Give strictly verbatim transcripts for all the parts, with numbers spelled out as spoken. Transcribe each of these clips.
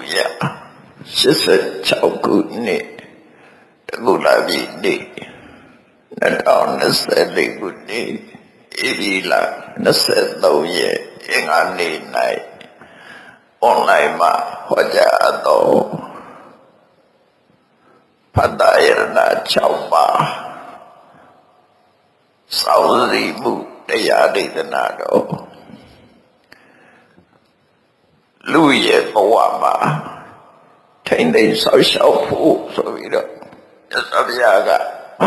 ရာရှစ်ဆယ့်ခြောက်ခုနှစ်တကုလပြည်နေ့နှစ်ထောင်နှစ်ဆယ်လေးခုနှစ်ဧပြီလနှစ်ဆယ်သုံးရက်အင်္ဂါနေ့၌အွန်လိုင်းမှာဟောကြားအပ်သောဖတ်တာယရဏ၆ပါးစောင့်စည်းမှုတရားဒေသနာတော်လူရဲ့ဘဝမှာထိမ့်သိမ်းဆောက်ရှောက်ဖို့ဆိုပြီးတော့မြတ်စွာဘုရားက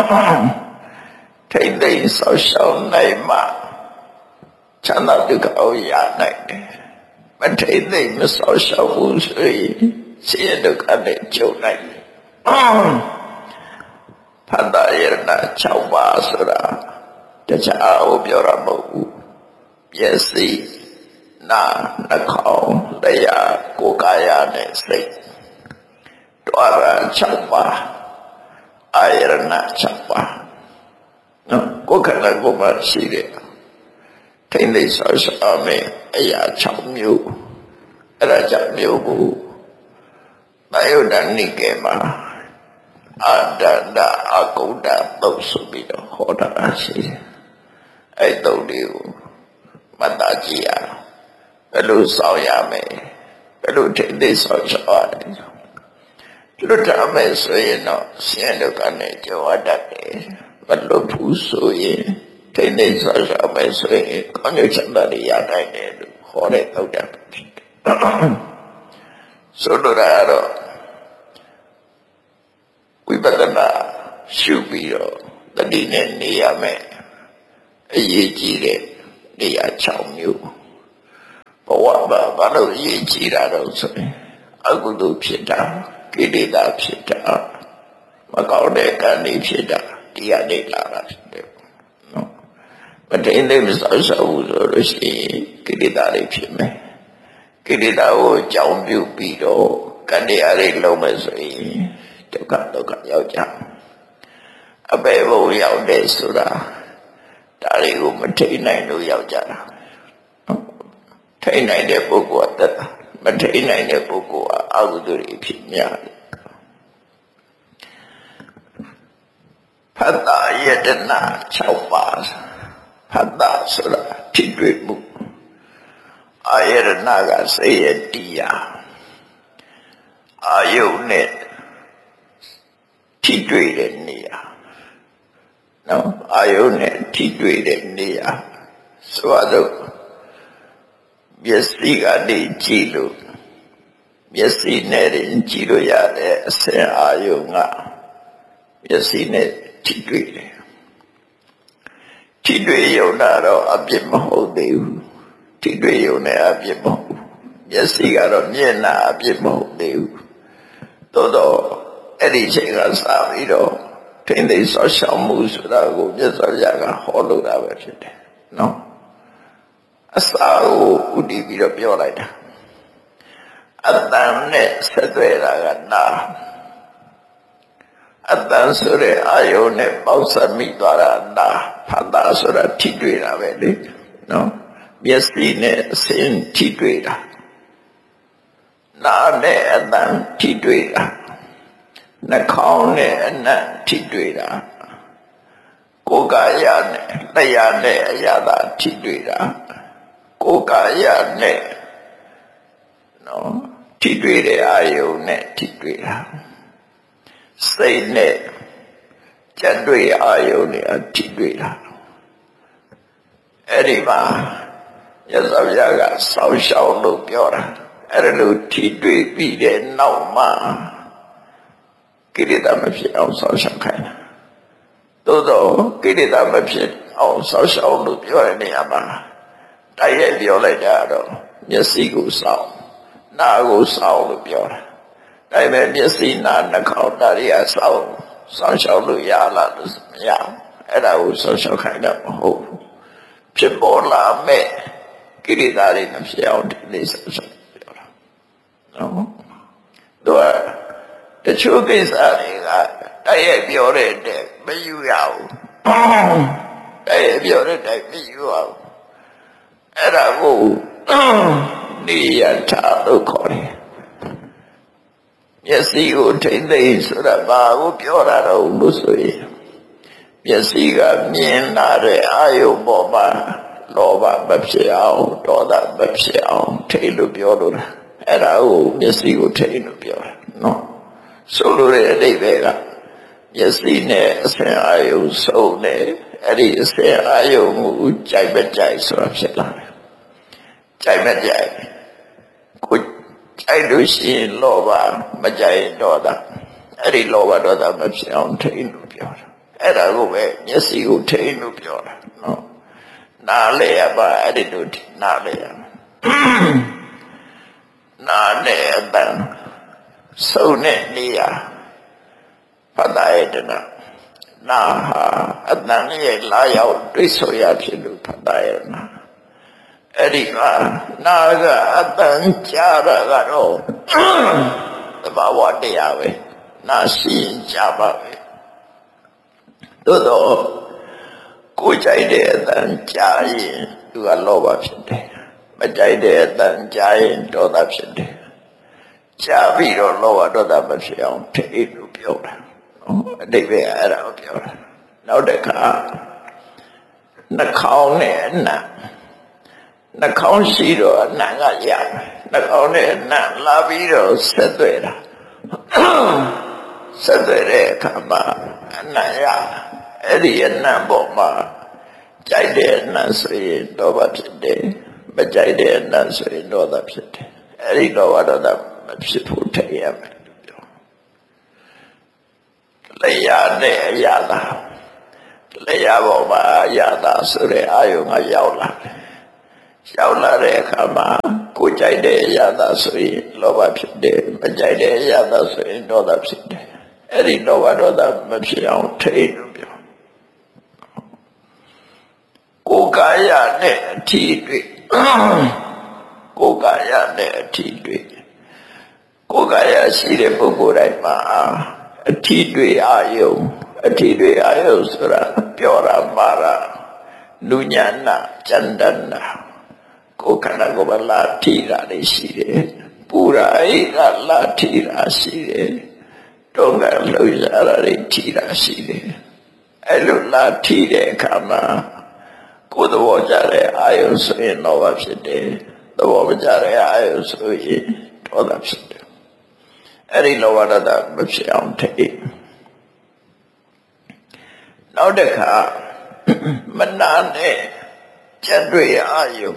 ထိမ့်သိမ်းဆောက်ရှောက်နိုင်မှချမ်းသာဒုက္ခကိုရနိုင်တယ်မထိမ့်သိမ်းမဆောက်ရှောက်ဘူးဆိုရင်ဆင်းရဲဒုက္ခနဲ့ကြုံနိုင်တယ်ဖတ်တာယရဏ၆ပါးဆိုတာတခြားကိုပြောတာမဟုတ်ဘူးမျက်စိနာနှာခေါင်းလျှာကိုယ်ကာယနဲ့စိတ်တွားရ၆ပါးအာယရဏ၆ပါးနော်ကိုယ်ခန္ဓာကိုယ်မှာရှိတဲ့ထိမ့်သိမ်းဆောက်ရှောက်မယ်အရာ၆မျိုးအဲ့ဒါကြောင့်မျိုးကိုမယုဒ္ဓနိကေမှာအာဒန္တအကုဒ္ဒသုတ်ဆိုပြီးတော့ဟောတာရှိတယ်အဲ့တုတ်လေးကိုမှတ်သားကြည့်ရအောင်ဘယ်လိုစောင့်ရမယ်ဘယ်လိုထိမ့်သိမ်းဆောက်ရှောက်ရတယ်လွတ်ထားမယ်ဆိုရင်တော့ဆင်းရဲဒုက္ခနဲ့ကြုံရတတ်တယ်မလွတ်ဘူးဆိုရင်ထိမ့်သိမ်းဆောက်ရှောက်မယ်ဆိုရင်ကောင်းကျိုးချမ်းသာတွေရနိုင်တယ်လို့ဟောတဲ့သုတ်တာဖြစ်တယ်ဆိုလိုတာကတော့ဝိပဿနာရှုပြီးတော့တတိနဲ့နေရမယ်အရေးကြီးတဲ့နေရာ၆မျိုးဘဝမှာဘာလို့အရေးကြီးတာတော့ဆိုရင်အကုသိုလ်ဖြစ်တာကိလေသာဖြစ်တာမကောင်းတဲ့ကံတွေဖြစ်တာတရားတွေလာတာဖြစ်တယ်နော်မတိန်သိမဆောက်ရှောက်ဘူးဆိုလို့ရှိရင်ကိလေသာတွေဖြစ်မယ်ကိလေသာကိုကြောင်ပြုပြီးတော့ကံတရားတွေလုံးမယ်ဆိုရင်ဒုက္ခဒုက္ခရောက်ကြအပေဘုံရောက်တယ်ဆိုတာဒါတွေကိုမထိန်နိုင်လို့ရောက်ကြတာထိန်နိုင်တဲ့ပုဂ္ဂိုလ်ကသက်တာမထိန်နိုင်တဲ့ပုဂ္ဂိုလ်ကအကုသိုလ်တွေဖြစ်များတယ်ဖတ်တာယတနာ၆ပါးဖတ်တာဆိုတာဖြစ်တွေ့မှုအာယရဏကစေယတရားအာယုန်နဲ့ထိတွေ့တဲ့နေရာနော်အာယုန်နဲ့ထိတွေ့တဲ့နေရာဆိုတော့မျက်စိကနေကြည့်လို့မျက်စိနဲ့ကြည့်လို့ရတဲ့အစင်အာယုန်ကမျက်စိနဲ့ထိတွေ့တယ်ထိတွေ့ရုံတော့အပြစ်မဟုတ်သေးဘူးထိတွေ့ရုံနဲ့အပြစ်မဟုတ်ဘူးမျက်စိကတော့မျက်နှာအပြစ်မဟုတ်သေးဘူးသို့တော့အဲ့ဒီချိန်ကစပြီးတော့ထိမ့်သိမ်းဆောက်ရှောက်မှုဆိုတာကိုမြတ်စွာဘုရားကဟောလို့တာပဲဖြစ်တယ်နော်အစာကိုဥတည်ပြီးတော့ပြောလိုက်တာအတန်နဲ့ဆက်သွယ်တာကနာအတန်ဆိုတဲ့အာယုန်နဲ့ပေါက်ဆက်မိသွားတာနာဖတ်တာဆိုတာထိတွေ့တာပဲလေနော်မျက်စိနဲ့အစင်ထိတွေ့တာနာနဲ့အတန်ထိတွေ့တာနှာခေါင်းနဲ့အနံ့ထိတွေ့တာကိုယ်ကာယနဲ့လျှာနဲ့အရာသာထိတွေ့တာကိုယ်ကာယနဲ့နော်ထိတွေ့တဲ့အာယုန်နဲ့ထိတွေ့တာစိတ်နဲ့ကြက်တွေ့အာယုန်နဲ့ထိတွေ့တာအဲ့ဒီမှာရသော်ဘုရားကဆောက်ရှောက်လို့ပြောတာအဲ့လိုထိတွေ့ပြီးတဲ့နောက်မှာကိလေသာမဖြစ်အောင်ဆောက်ရှောက်ခိုင်းတာသို့တော့ကိလေသာမဖြစ်အောင်ဆောက်ရှောက်လို့ပြောတဲ့နေရာမှာတိုက်ရိုက်ပြောလိုက်တာတော့မျက်စိကိုစောင့်နားကိုစောင့်လို့ပြောတာဒါပေမဲ့မျက်စိနားနှာခေါင်းဒါတွေကစောင့်ဆောက်ရှောက်လို့ရလားလို့မရအဲ့ဒါကိုဆောက်ရှောက်ခိုင်းတာမဟုတ်ဘူးဖြစ်ပေါ်လာမဲ့ကိလေသာတွေမဖြစ်အောင်ဒီလေးဆောက်ရှောက်ပြောတာနော်တော့တချို့ကိစ္စတွေကတိုက်ရိုက်ပြောတဲ့တဲ့မယူရဘူးတိုက်ရိုက်ပြောတဲ့တိုက်မယူရဘူးအဲ့ဒါကိုနေရထားလို့ခေါ်တယ်မျက်စိကိုထိမ့်သိမ့်ဆိုတာဘာကိုပြောတာတော့လို့ဆိုရင်မျက်စိကမြင်လာတဲ့အာယုံပေါ်မှာလောဘမဖြစ်အောင်ဒေါသမဖြစ်အောင်ထိတ်လို့ပြောလို့လားအဲ့ဒါကိုမျက်စိကိုထိတ်လို့ပြောတာနော်ဆိုလိုတဲ့အဓိပ္ပာယ်ကမျက်စိနဲ့အစင်အာယုံစုံနေအဲ့ဒီအစင်အာယုံကိုကြိုက်မကြိုက်ဆိုတာဖြစ်လာတယ်ကြိုက်မကြိုက်ကိုကြိုက်လို့ရှိရင်လောဘမကြိုက်ဒေါသအဲ့ဒီလောဘဒေါသမဖြစ်အောင်ထိတ်လို့ပြောတာအဲ့ဒါကိုပဲမျက်စိကိုထိတ်လို့ပြောတာနော်နားလေရပါအဲ့ဒီလိုနားလေရနားလေအတန်စုံတဲ့နေရာဖတ်တာရတဲ့နာဟာအတန်ရဲ့လာရောက်တွေ့ဆိုရဖြစ်လို့ဖတ်တာရနာအဲ့ဒီကနာကအတန်ကြားတာကတော့သဘာဝတရားပဲနာရှိရင်ကြားပါပဲသို့တော့ကိုကြိုက်တဲ့အတန်ကြားရင်သူကလောဘဖြစ်တယ်မကြိုက်တဲ့အတန်ကြားရင်ဒေါသဖြစ်တယ်ကြားပြီးတော့လောဘဒေါသမဖြစ်အောင်ထိတ်လို့ပြောတာအတိတ်ပဲအဲ့ဒါကိုပြောတာနောက်တစ်ခါနှာခေါင်းနဲ့အနံ့နှာခေါင်းရှိတော့အနံ့ကရမယ်နှာခေါင်းနဲ့အနံ့လာပြီးတော့ဆက်သွဲတာဆက်သွဲတဲ့အခါမှာအနံ့ရအဲ့ဒီအနံ့ပေါ်မှာကြိုက်တဲ့အနံ့ဆိုရင်ဒေါသဖြစ်တယ်မကြိုက်တဲ့အနံ့ဆိုရင်ဒေါသဖြစ်တယ်အဲ့ဒီဒေါသဒေါသမဖြစ်ဖို့ထည့်ရမယ်လို့ပြောလျာနဲ့အရာသာလျာပေါ်မှာအရာသာဆိုတဲ့အာယုံကရောက်လာတယ်ရောက်လာတဲ့အခါမှာကိုကြိုက်တဲ့အရာသာဆိုရင်လောဘဖြစ်တယ်မကြိုက်တဲ့အရာသာဆိုရင်ဒေါသဖြစ်တယ်အဲ့ဒီလောဘဒေါသမဖြစ်အောင်ထိတ်လို့ပြောကိုယ်ကာယနဲ့အထီးတွေ့ကိုယ်ကာယနဲ့အထီးတွေ့ကိုယ်ကာယရှိတဲ့ပုဂ္ဂိုလ်တိုင်းမှာအထီးတွေ့အာယုံအထီးတွေ့အာယုံဆိုတာပြောတာမှာတာလူညာနာကျန်တနာကိုယ်ခန္ဓာကိုယ်မှာလာထီတာတွေရှိတယ်ပူရာအိကလာထီတာရှိတယ်တုံးကလှုပ်ရှားတာတွေထီတာရှိတယ်အဲ့လိုလာထီတဲ့အခါမှာကိုယ်သဘောကြတဲ့အာယုံဆိုရင်လောဘဖြစ်တယ်သဘောမကြတဲ့အာယုံဆိုရင်ဒေါသဖြစ်တယ်အဲ့ဒီလောဘဒေါသမဖြစ်အောင်ထိတ်နောက်တစ်ခါမနာနဲ့ကြက်တွေအာယုံ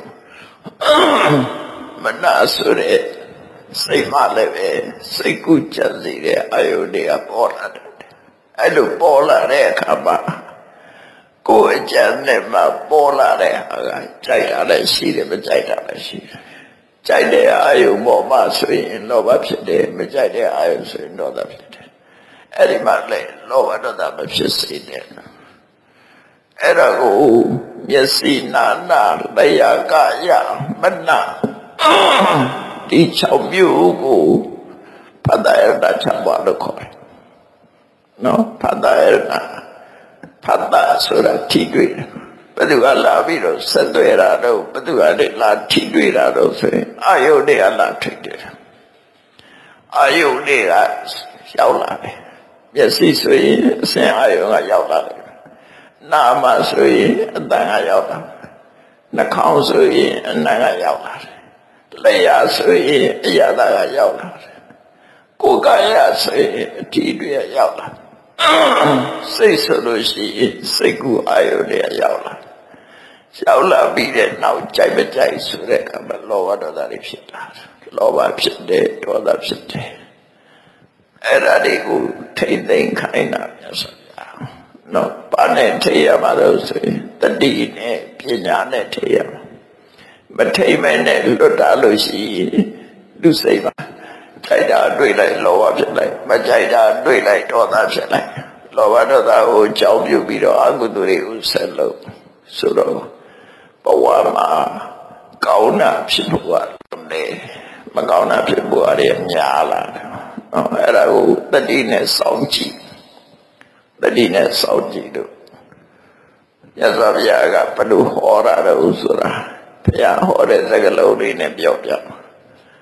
မနာဆိုတဲ့စိတ်မှလည်းပဲစိတ်ကူးကြစီတဲ့အာယုန်တွေကပေါ်လာတယ်အဲ့လိုပေါ်လာတဲ့အခါမှာကိုယ်အကြံနဲ့မှပေါ်လာတဲ့ဟာကကြိုက်တာလည်းရှိတယ်မကြိုက်တာလည်းရှိတယ်ကြိုက်တဲ့အာယုန်ပေါ်မှာဆိုရင်လောဘဖြစ်တယ်မကြိုက်တဲ့အာယုန်ဆိုရင်ဒေါသဖြစ်တယ်အဲ့ဒီမှာလည်းလောဘဒေါသမဖြစ်စေတယ်အဲ့ဒါကိုမျက်စိနာနာလျာကယမနာဒီ၆မျိုးကိုဖတ်တာရတာ၆ပါးလို့ခေါ်တယ်နော်ဖတ်တာရတာဖတ်တာဆိုတာထိတွေ့တယ်ဘယ်သူကလာပြီးတော့ဆက်သွဲတာတော့ဘယ်သူကလည်းလာထိတွေ့တာတော့ဆိုရင်အာယုန်တွေကလာထိတယ်အာယုန်တွေကရောက်လာတယ်မျက်စိဆိုရင်အစဉ်အာယုန်ကရောက်လာတယ်နာမဆိုရင်အတန်ကရောက်လာနှာခေါင်းဆိုရင်အနံ့ကရောက်လာတယ်လျှာဆိုရင်အရာသာကရောက်လာတယ်ကိုယ်ကာယဆိုရင်အထီးတွေရောက်လာစိတ်ဆိုလို့ရှိရင်စိတ်ကူအာယုန်တွေရောက်လာရောက်လာပြီးတဲ့နောက်ကြိုက်မကြိုက်ဆိုတဲ့အခါမှာလောဘဒေါသတွေဖြစ်လာတယ်လောဘဖြစ်တယ်ဒေါသဖြစ်တယ်အဲ့ဒါတွေကိုထိမ့်သိမ့်ခိုင်းတာများဆိုနော်ပါနဲ့ထိရမှာလို့ဆိုရင်တတိနဲ့ပညာနဲ့ထိရမှာမထိမဲနဲ့လွတ်တာလို့ရှိရင်လူစိတ်ပါကြိုက်တာတွေ့လိုက်လောဘဖြစ်လိုက်မကြိုက်တာတွေ့လိုက်ဒေါသဖြစ်လိုက်လောဘဒေါသကိုကြောင်းပြုပြီးတော့အကုသိုလ်တွေကိုဆက်လုပ်ဆိုတော့ဘဝမှာကောင်းတာဖြစ်ဖို့ရတယ်မကောင်းတာဖြစ်ဖို့ရတယ်များလာတယ်နော်အဲ့ဒါကိုတတိနဲ့စောင့်ကြည့်တတိနဲ့စောင့်ကြည့်လို့ရသော်ဘုရားကဘယ်လိုဟောတာလဲဆိုတာဘုရားဟောတဲ့စကားလုံးလေးနဲ့ပြောပြ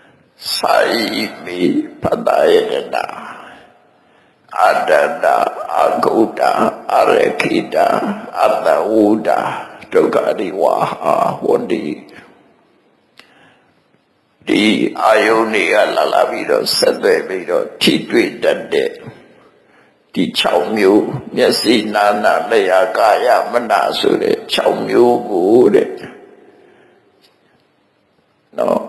Saimi Padayana Adana Aguda Arekida Adauda Dogadi Waha Wandi Di Ionia Lalavido Sedvevido Tidri Dande Di Chaumyu Yasi Nana Lea Gaya Manasure Chaumyu Gude No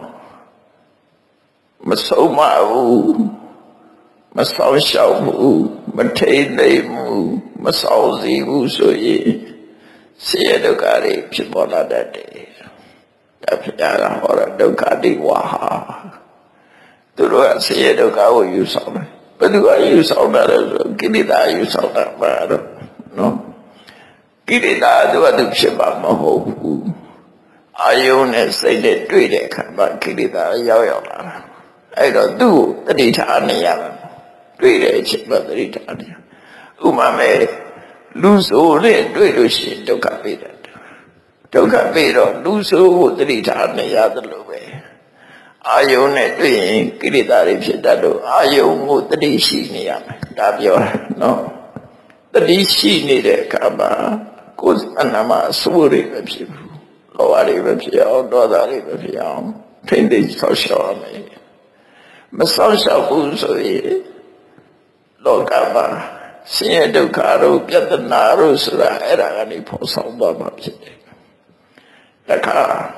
Masoma Masao Shao Matele Mu Masao Zivu Soye Siedogari Pibola that day. Tapia Hora Dogadi Waha. Do I see a doga you saw me? But do I use all that? Gilida, you saw that matter. No. Gilida, do I do Shiba Maho? I only say that do it, but Gilida, Yoyola. I don't do the Italian. Do it, but the Italian. Umame, lose all it, do it, she don't copy that. Don't copy it, lose all the Italian, the Lube. I only doing Kilitari Shidado. I own the D C near Dabio, no. The D C needed Kaba, Kuz Anama, Suri Websipu, Loari Websia, Dodari Websia, Tending Social Me. Masosha Buzo, Logaba, Siedo Caro, get the Narusra, Erani Posal Baba. The car.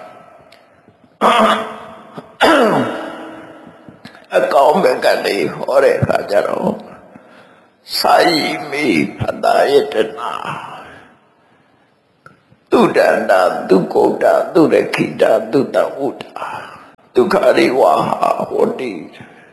A combeccani ore Hajaro Sai mi Padayatana Dudanda, Dukoda, Durekida, Duda Dukari Waha, what did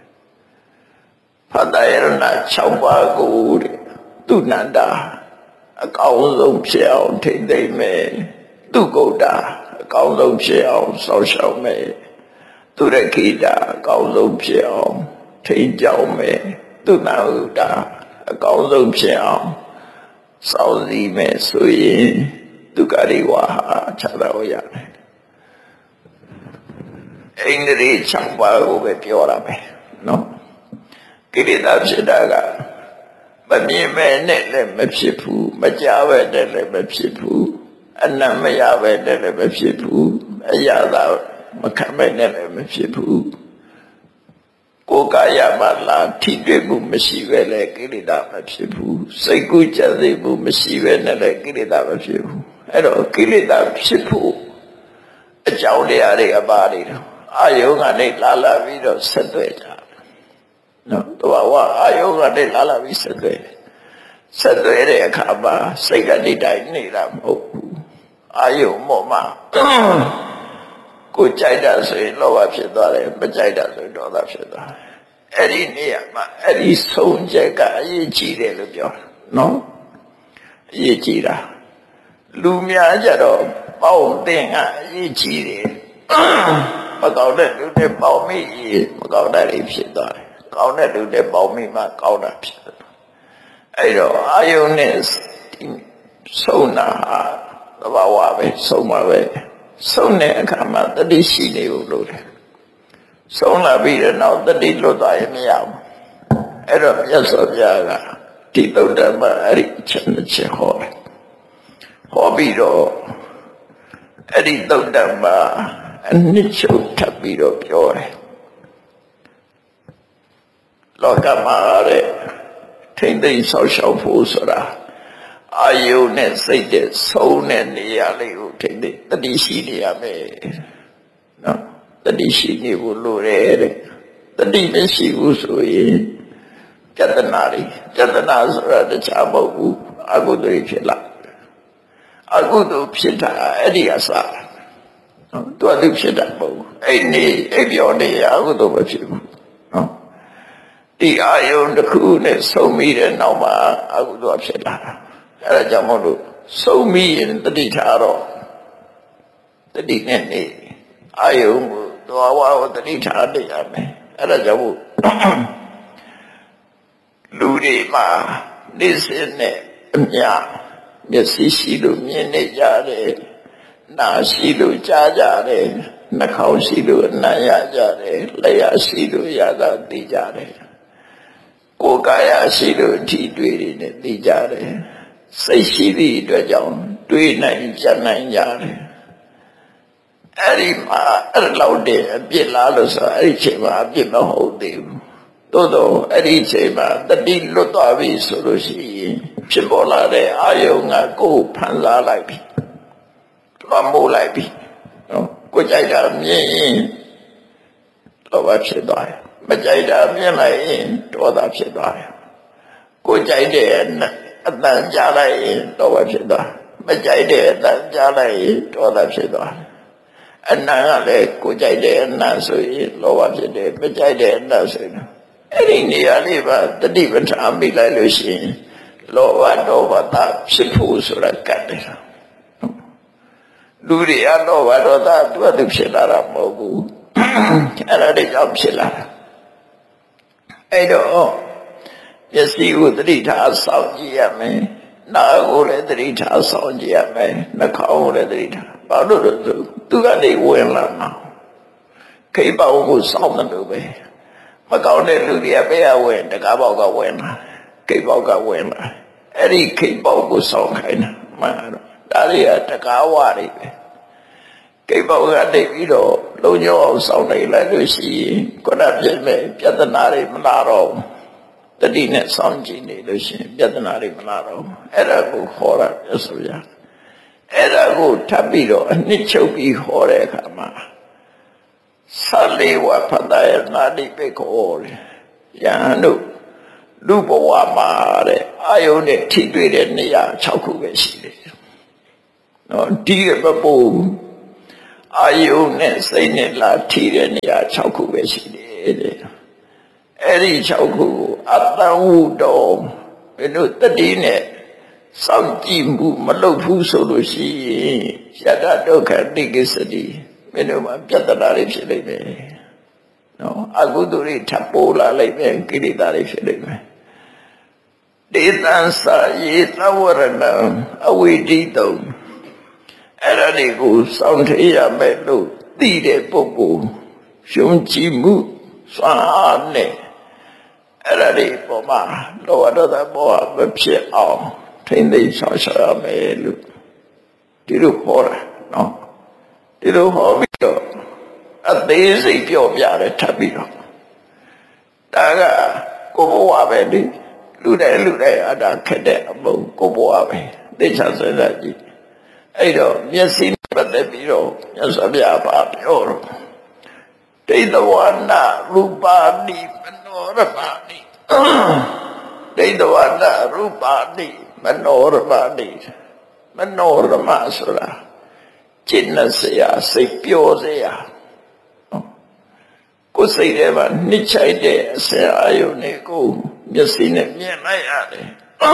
Padayana Chamba Guri, Dunanda, a council shell, take they may, Dukoda, a council shell, so shall may. Turekida, Gauzum Xiao, Tin Jiao Me, Dunauda, a Gauzum Xiao, Saudi Me Sui, Dukariwaha, Chadaoyan. Ingri Chamba Ube Piorame, no? Kirida Shidaga, Bamime Nele Mepsipu, Majawe Nele Mepsipu, Anamayawe Nele Mepsipu, Ayada. Makame never Mepsipu Kokaya Mala, Tibu Messive, Kilida Mepsipu, Seguja de Messive, Kilida Mepsipu, Hello, Kilida Mepsipu, a Jaudi Badi, Ayunga de Lala Vido Sedweta. No, Ayunga de Lala Visedwe. Sedwere Kaba, Segadita Nida Moku, Ayu Moma. Good China say lower Pidare, but China say no Lapida. Eddie near my Eddie Son Jacka, Yichi Lubio. No? Yichira. Lumia Jado, Bow Dinga, Yichi. Magauda do the bow me, Magauda if she die. Gauna do the bow me, my Gauna. I know, Ionis, Sona, the Wawabe, so my way. So near come out the dishi new so la be now the dilo die me out. Error, yes, of Yaga, Tito Dama, rich and the Chehor. Hobbido, Edito Dama, and Nicho Tapido Pure. Logamare, take the social fusora. Ayu ne say the so ne ali take the the dishini me. No, the dishini will lure the dimensi usui. Jatanari, Jatanazra, the Chabu, Agudu Chila. Agudu Pita, Ediasa. To a Dipshitabu, any, Evione, Agudu Bachu. The Ayon, the Kune, so me and Noma, Agudu Pita. Rajamodu, so me in the Ditaro, the Dineni, Ayungu, the Awa, the Ditadi, Rajamu, Ludi Ma, this in it, Ya, Yasishi, Lumine Yade, နာရှိလို့ကြားကြတယ်နှာခေါင်းရှိလို့နားရကြတယ်လျှာရှိလို့ရတာသိကြတယ်ကိုယ်ကာယရှိလို့ထိတွေ့နေတယ်သိကြတယ်စိတ်ရှိသည့်အတွက်ကြောင့်တွေးနိုင်ကြနိုင်ကြတယ်အဲ့ဒီမှာအဲ့လောက်တည်းအပြစ်လားလို့ဆိုအဲ့ဒီချိန်မှာအပြစ်မဟုတ်သေးဘူးသို့တော့အဲ့ဒီချိန်မှာတတိလွတ်သွားပြီဆိုလို့ရှိရင်ဖြစ်ပေါ်လာတဲ့အာယုံကကိုယ်ဖန်ဆားလိုက်ပြီလွတ်မိုးလိုက်ပြီနော်ကိုယ်ကြိုက်တာမြင်ရင်လောဘဖြစ်သွားတယ်မကြိုက်တာမြင်လိုက်ရင်ဒေါသဖြစ်သွားတယ်ကိုယ်ကြိုက်တဲ့အတန်ကြားလိုက်ရင်လောဘဖြစ်သွားမကြိုက်တဲ့အတန်ကြားလိုက်ရင်ဒေါသဖြစ်သွားအနံကလည်းကိုယ်ကြိုက်တဲ့အနံဆိုရင်လောဘဖြစ်တယ်မကြိုက်တဲ့အနံဆိုရင်အဲ့ဒီနေရာလေးပါတတိပဋ္ဌာန်မိလိုက်လို့ရှိရင်လောဘဒေါသဖြစ်ဖို့ဆိုတာကတ်တယ်လူတွေအလောဘဒေါသသူ့အတူဖြစ်လာတာမဟုတ်ဘူးအဲ့ဒါတွေကြောင့်ဖြစ်လာတာအဲ့တော့ပစ္စည်းကိုတတိထားစောင့်ကြည့်ရမယ်နာကိုလည်းတတိထားစောင့်ကြည့်ရမယ်နှာခေါင်းကိုလည်းတတိထားဘာလို့လဲဆိုသူကနေဝင်လာမှာခိပေါင်းကိုစောင့်တယ်လို့ပဲမကောင်းတဲ့လူတွေကဘယ်ကဝင်တကားပေါက်ကဝင်လာခိပေါက်ကဝင်လာအဲ့ဒီခိပေါက်ကိုစောင့်ခိုင်းတာမှန်တော့ဒါတွေကတကားဝတွေပဲခိပေါက်ကနေပြီးတော့လုံညောအောင်စောင့်နေလိုက်လို့ရှိရင်ခုနပြည့်မဲ့ပြဿနာတွေမလာတော့တတိနဲ့စောင့်ကြည့်နေလို့ရှိရင်ပြဿနာတွေမလာတော့အဲ့ဒါကိုခေါ်တာပြဆိုရအဲ့ဒါကိုထပ်ပြီးတော့အနှစ်ချုပ်ပြီးခေါ်တဲ့အခါမှာသလေးဝဖတ်တဲ့နာတိပိခေါ်တယ်ယဟန်တို့လူဘဝမှာတဲ့အာယုန်နဲ့ထိတွေ့တဲ့နေရာ၆ခုပဲရှိတယ်နော်ဒီကပပူအာယုန်နဲ့စိတ်နဲ့လာထိတဲ့နေရာ၆ခုပဲရှိတယ်တဲ့အဲ့ဒီ၆ခုကိုအတ္တဝုတော်ဘယ်လိုတတိနဲ့စောင့်ကြည့်မှုမလုပ်ဘူးဆိုလို့ရှိရင်ယတဒုက္ခတိကိစ္စတိမင်းတို့မှာပြဿနာတွေဖြစ်လိမ့်မယ်နော်အကုသိုလ်တွေထပ်ပေါ်လာလိမ့်မယ်ကိလေသာတွေဖြစ်လိမ့်မယ်ဒေသံစာယေသဝရဏအဝိတိတုံအဲ့ဒါတွေကိုစောင့်ထေးရမယ်လို့သိတဲ့ပုဂ္ဂိုလ်ယုံကြည်မှုစွမ်းအားနဲ့အဲ့ဒါတွေပေါ်မှာလောဘဒေါသမောဟမဖြစ်အောင်ထိမ့်သိမ်းဆောင်ရှားရမယ်လို့ဒီလိုဟောတာနော်ဒီလိုဟောပြီးတော့အသေးစိတ်ပြောပြတယ်ထပ်ပြီးတော့ဒါကကိုဘဝပဲလေလူတိုင်းလူတိုင်းအတာခက်တဲ့အမုံကိုဘဝပဲသိချစဉ်းစားကြည့်အဲ့တော့မျက်စိနဲ့ပတ်သက်ပြီးတော့မြတ်စွာဘုရားပါပြောတော့ဒိဋ္ဌဝနာရူပါတိမနောရပါတိဒိဋ္ဌဝနာရူပါတိမနောရပါတိမနောရမဆိုတာจิตနဲ့စရာစိတ်ပျော်စရာကိုယ်စိတ်ထဲမှာနှစ်ချိုက်တဲ့အစရာအယုန်တွေကိုမျက်စိနဲ့မြင်လိုက်ရတယ်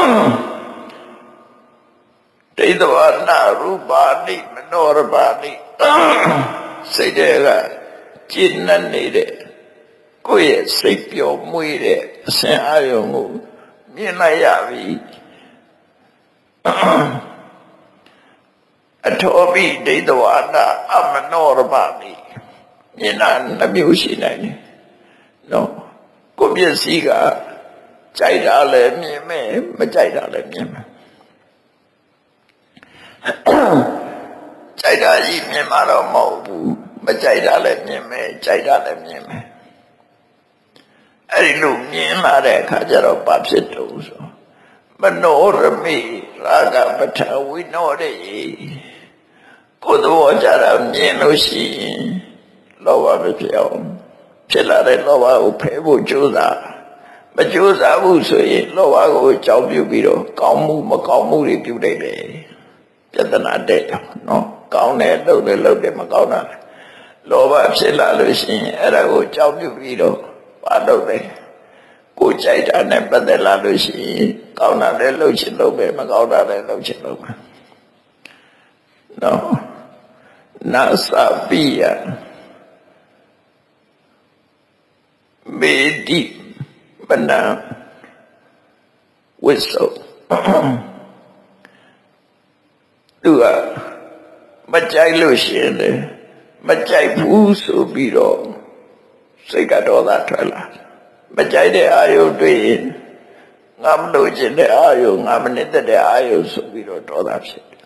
ဒိဋ္ဌဝနာရူပါတိမနောရပါတိစိတ်ထဲကจิตနဲ့နေတဲ့ကိုယ့်ရဲ့စိတ်ပျော်မွေ့တဲ့အစရာအယုန်ကိုမြင်လိုက်ရပြီအထောပိဒိဋ္ဌဝနာအမနောရပါတိမြင်တာနှမျိုးရှိနိုင်တယ်နော်ကိုယ်ပစ္စည်းကကြိုက်တာလည်းမြင်မယ်မကြိုက်တာလည်းမြင်မယ်ကြိုက်တာကြီးမြင်မှာတော့မဟုတ်ဘူးမကြိုက်တာလည်းမြင်မယ်ကြိုက်တာလည်းမြင်မယ်အဲ့ဒီလိုမြင်လာတဲ့အခါကျတော့ဘာဖြစ်တော့ဆိုမနောရမိရာဂပဋ္ဌဝိနောရေကိုယ်တော်ကြတာမြင်လို့ရှိရင်လောဘမဖြစ်အောင်ဖြစ်လာတဲ့လောဘကိုဖယ်ဖို့ကြိုးစားမကြိုးစားဘူးဆိုရင်လောဘကိုအကြောင်းပြုပြီးတော့ကောင်းမှုမကောင်းမှုတွေပြုလိုက်တယ်ပြဿနာတဲ့နော်ကောင်းတယ်လုပ်တယ်လုပ်တယ်မကောင်းတာလောဘဖြစ်လာလို့ရှိရင်အဲ့ဒါကိုအကြောင်းပြုပြီးတော့ဘာလုပ်တယ်ကိုကြိုက်တာနဲ့ပတ်သက်လာလို့ရှိရင်ကောင်းတာလည်းလုပ်ချင်လုပ်ပဲမကောင်းတာလည်းလုပ်ချင်လုပ်ပဲနော်နာစပိယမေတိပနံဝိသုသူကမကြိုက်လို့ရှိရင်လေမကြိုက်ဘူးဆိုပြီးတော့စိတ်ကဒေါသထွက်လာမကြိုက်တဲ့အာယုတွေ့ရင်ငါမလို့ခြင်းတဲ့အာယုငါမနေတဲ့တဲ့အာယုဆိုပြီးတော့ဒေါသဖြစ်တယ်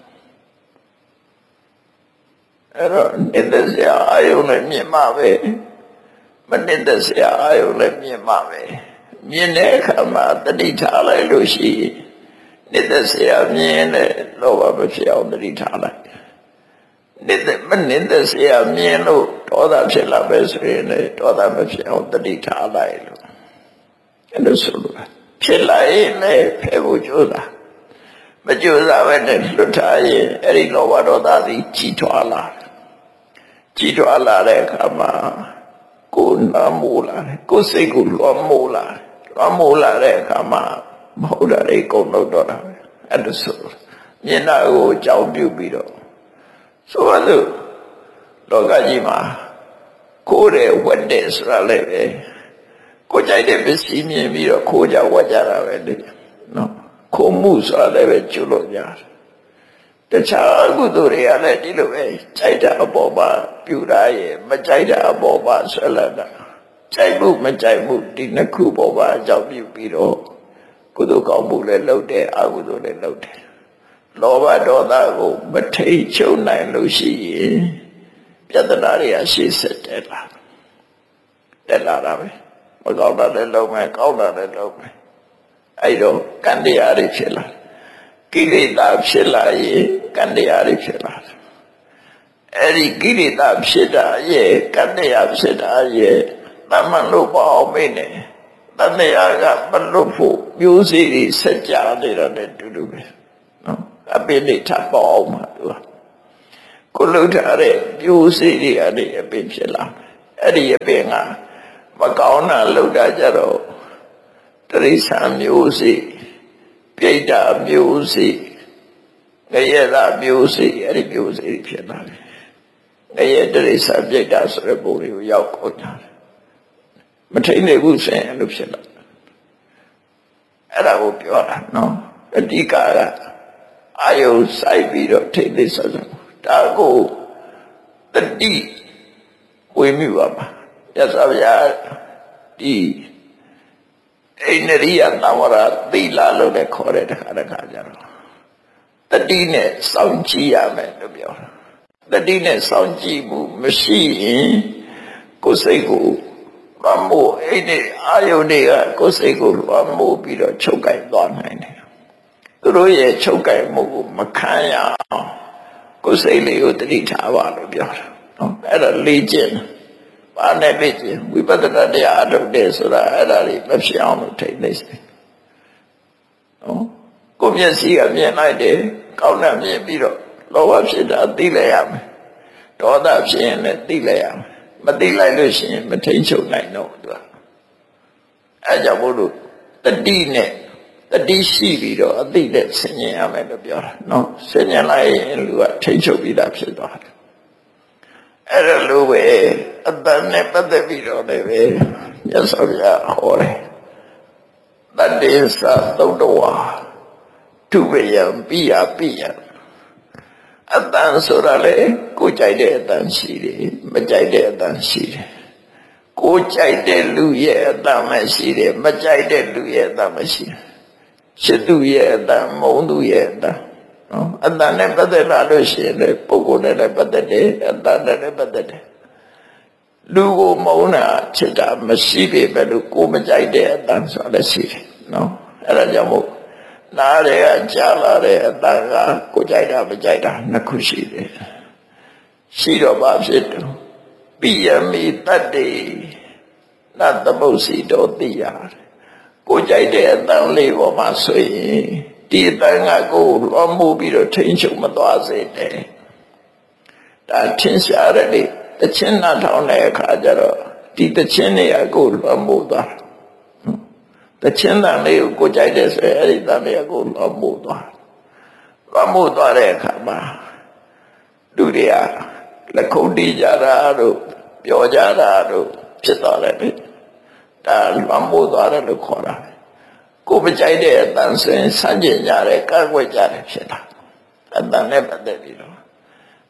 အဲ့တော့နေတဲ့စရာအာယုနဲ့မြင်မှပဲမနေတဲ့စရာအာယုနဲ့မြင်မှပဲမြင်တဲ့အခါမှာတတိထားလိုက်လို့ရှိရင်နေတဲ့စရာမြင်တဲ့လောဘမဖြစ်အောင်တတိထားလိုက်နေတဲ့မနေတဲ့စရာမြင်လို့ဒေါသဖြစ်လာပဲဆိုရင်လည်းဒေါသမဖြစ်အောင်တတိထားလိုက်လို့အဲ့လိုဆိုလို့ဖြစ်လာရင်လည်းဖယ်ဖို့ကြိုးစားမကြိုးစားပဲနဲ့လွတ်ထားရင်အဲ့ဒီလောဘဒေါသသည်ကြီးထွားလာကြီးထွားလာတဲ့အခါမှာကိုယ်နာမိုးလာတယ်ကိုယ်စိတ်ကိုလွှမ်းမိုးလာလွှမ်းမိုးလာတဲ့အခါမှာမဟုတ်တာတွေကုန်လို့တော့တာပဲအဲ့ဒါဆိုမျက်နှာကိုအကြောင်းပြုပြီးတော့ဆိုပါစို့လောကကြီးမှာကိုယ်ရဲ့ဝတ်တဲ့ဆိုတာလည်းပဲကိုယ်ကြိုက်တဲ့ပစ္စည်းမြင်ပြီးတော့ခိုးကြဝတ်ကြတာပဲလေနော်ခိုးမှုဆိုတာလည်းပဲကျွလို့ရတယ်တခြားကုသိုလ်တွေကလည်းဒီလိုပဲကြိုက်တဲ့အပေါ်မှာပြုတာရဲ့မကြိုက်တဲ့အပေါ်မှာဆွဲလာတာကြိုက်မှုမကြိုက်မှုဒီနှစ်ခုပေါ်မှာအကြောင်းပြုပြီးတော့ကုသိုလ်ကောင်းမှုလည်းလုပ်တယ်အကုသိုလ်လည်းလုပ်တယ်လောဘဒေါသကိုမထိန်ချုပ်နိုင်လို့ရှိရင်ပြဿနာတွေကရှေ့ဆက်တက်လာတက်လာတာပဲမကောင်းတာလည်းလုပ်မယ်ကောင်းတာလည်းလုပ်မယ်အဲ့တော့ကံတရားတွေဖြစ်လာကိလေသာဖြစ်လာရင်ကံတရားတွေဖြစ်လာအဲ့ဒီကိလေသာဖြစ်တာရဲ့ကံတရားဖြစ်တာရဲ့တမန်လို့ပေါ့အောင်မင်းနဲ့တန်တရားကမလွတ်ဖို့မျိုးစေ့တွေဆက်ကြနေတာနဲ့တူတူပဲနော်အပင်တွေထပ်ပေါ်အောင်မှာသူကကိုလှုပ်ထားတဲ့မျိုးစေ့တွေအဲ့အပင်ဖြစ်လာအဲ့ဒီအပင်ကမကောင်းတာလှုပ်တာကြတော့တရိစ္ဆာန်မျိုးစေ့ပြိတ္တာမျိုးစေ့ငရဲသာမျိုးစေ့အဲ့ဒီမျိုးစေ့ဖြစ်လာတယ်ငရဲတရိစ္ဆာန်ပြိတ္တာဆိုတဲ့ပုံတွေကိုရောက်ကုန်ကြတယ်မထိန်နိုင်ဘူးဆိုရင်လို့ဖြစ်လာအဲ့ဒါကိုပြောတာနော်အဓိကကအာယုစိုက်ပြီးတော့ထိတ်သိဆက်ဆက်ဒါကိုတတိဝေမိပါမှာရသဗျာဒီအိန္ဒိယသဝရသီလလို့လည်းခေါ်တဲ့တခါတခါကြတော့တတိနဲ့စောင့်ကြည့်ရမယ်လို့ပြောတာတတိနဲ့စောင့်ကြည့်မှုမရှိရင်ကိုယ်စိတ်ကိုလွှမ်းမိုးအဲ့ဒီအာယုန်တွေကကိုယ်စိတ်ကိုလွှမ်းမိုးပြီးတော့ချုပ်ကိုင်သွားနိုင်တယ်သူတို့ရဲ့ချုပ်ကိုင်မှုကိုမခံရအောင်ကိုယ်စိတ်လေးကိုတတိထားပါလို့ပြောတာနော်အဲ့ဒါလေ့ကျင့်ဘာနဲ့လေ့ကျင့်ဝိပဿနာတရားအထုတ်တယ်ဆိုတာအဲ့ဒါလေးမဖြစ်အောင်လို့ထိတ်နေစေနော်ကိုယ်မျက်စိကမြင်လိုက်တယ်ကောင်းတဲ့မြင်ပြီးတော့လောဘဖြစ်တာသိလိုက်ရမယ်ဒေါသဖြစ်ရင်လည်းသိလိုက်ရမယ်မသိလိုက်လို့ရှိရင်မထိန်ချုပ်နိုင်တော့သူကအဲကြောင့်မို့လို့တတိနဲ့တတိရှိပြီးတော့အသိနဲ့ဆင်ញင်ရမယ်လို့ပြောတာနော်ဆင်ញင်လိုက်ရင်လူကထိန်ချုပ်ပြီးသားဖြစ်သွားတယ်အဲ့ဒါလိုပဲအတန်နဲ့ပတ်သက်ပြီးတော့လည်းပဲမြတ်စွာဘုရားဟောတယ်တတ္တေသသုတ်တဝါထုဝေယံပိယပိယံအတန်ဆိုတာလေကိုကြိုက်တဲ့အတန်ရှိတယ်မကြိုက်တဲ့အတန်ရှိတယ်ကိုကြိုက်တဲ့လူရဲ့အတန်မရှိတယ်မကြိုက်တဲ့လူရဲ့အတန်မရှိတယ်ရှစ်သူရဲ့အတန်မုံသူရဲ့အတန်နော်အတန်နဲ့ပတ်သက်လာလို့ရှိရင်လေပုဂ္ဂိုလ်နဲ့လည်းပတ်သက်တယ်အတန်နဲ့လည်းပတ်သက်တယ်လူကိုမုံတာချစ်တာမရှိပေမဲ့လို့ကိုမကြိုက်တဲ့အတန်ဆိုတာလည်းရှိတယ်နော်အဲ့ဒါကြောင့်မို့နားတွေကကြားလာတဲ့အတန်ကကိုကြိုက်တာမကြိုက်တာနှစ်ခုရှိတယ်ရှိတော့ဘာဖြစ်တော့ပိယမိတတ္တိနတ်သမုတ်စီတော်သိရတယ်ကိုကြိုက်တဲ့အတန်လေးပေါ်မှာဆိုရင်ဒီအတန်ကကိုလွှမ်းမိုးပြီးတော့ထိန်ချုပ်မသွားစေနဲ့ဒါထင်ရှားတယ်လေတခြင်းနာထောင်တဲ့အခါကျတော့ဒီတခြင်းတွေကကိုလွှမ်းမိုးသွားတခြင်းတန်လေးကိုကိုကြိုက်တဲ့ဆိုရင်အဲ့ဒီတန်လေးကိုလွှမ်းမိုးသွားလွှမ်းမိုးသွားတဲ့အခါမှာလူတွေကလက်ခုပ်တီးကြတာတို့ပြောကြတာတို့ဖြစ်သွားတယ်လေဒါလွှမ်းမိုးသွားတယ်လို့ခေါ်တာကိုမကြိုက်တဲ့အတန်ဆိုရင်ဆန့်ကျင်ကြတယ်ကန့်ကွက်ကြတယ်ဖြစ်တာအတန်နဲ့ပတ်သက်ပြီးတော့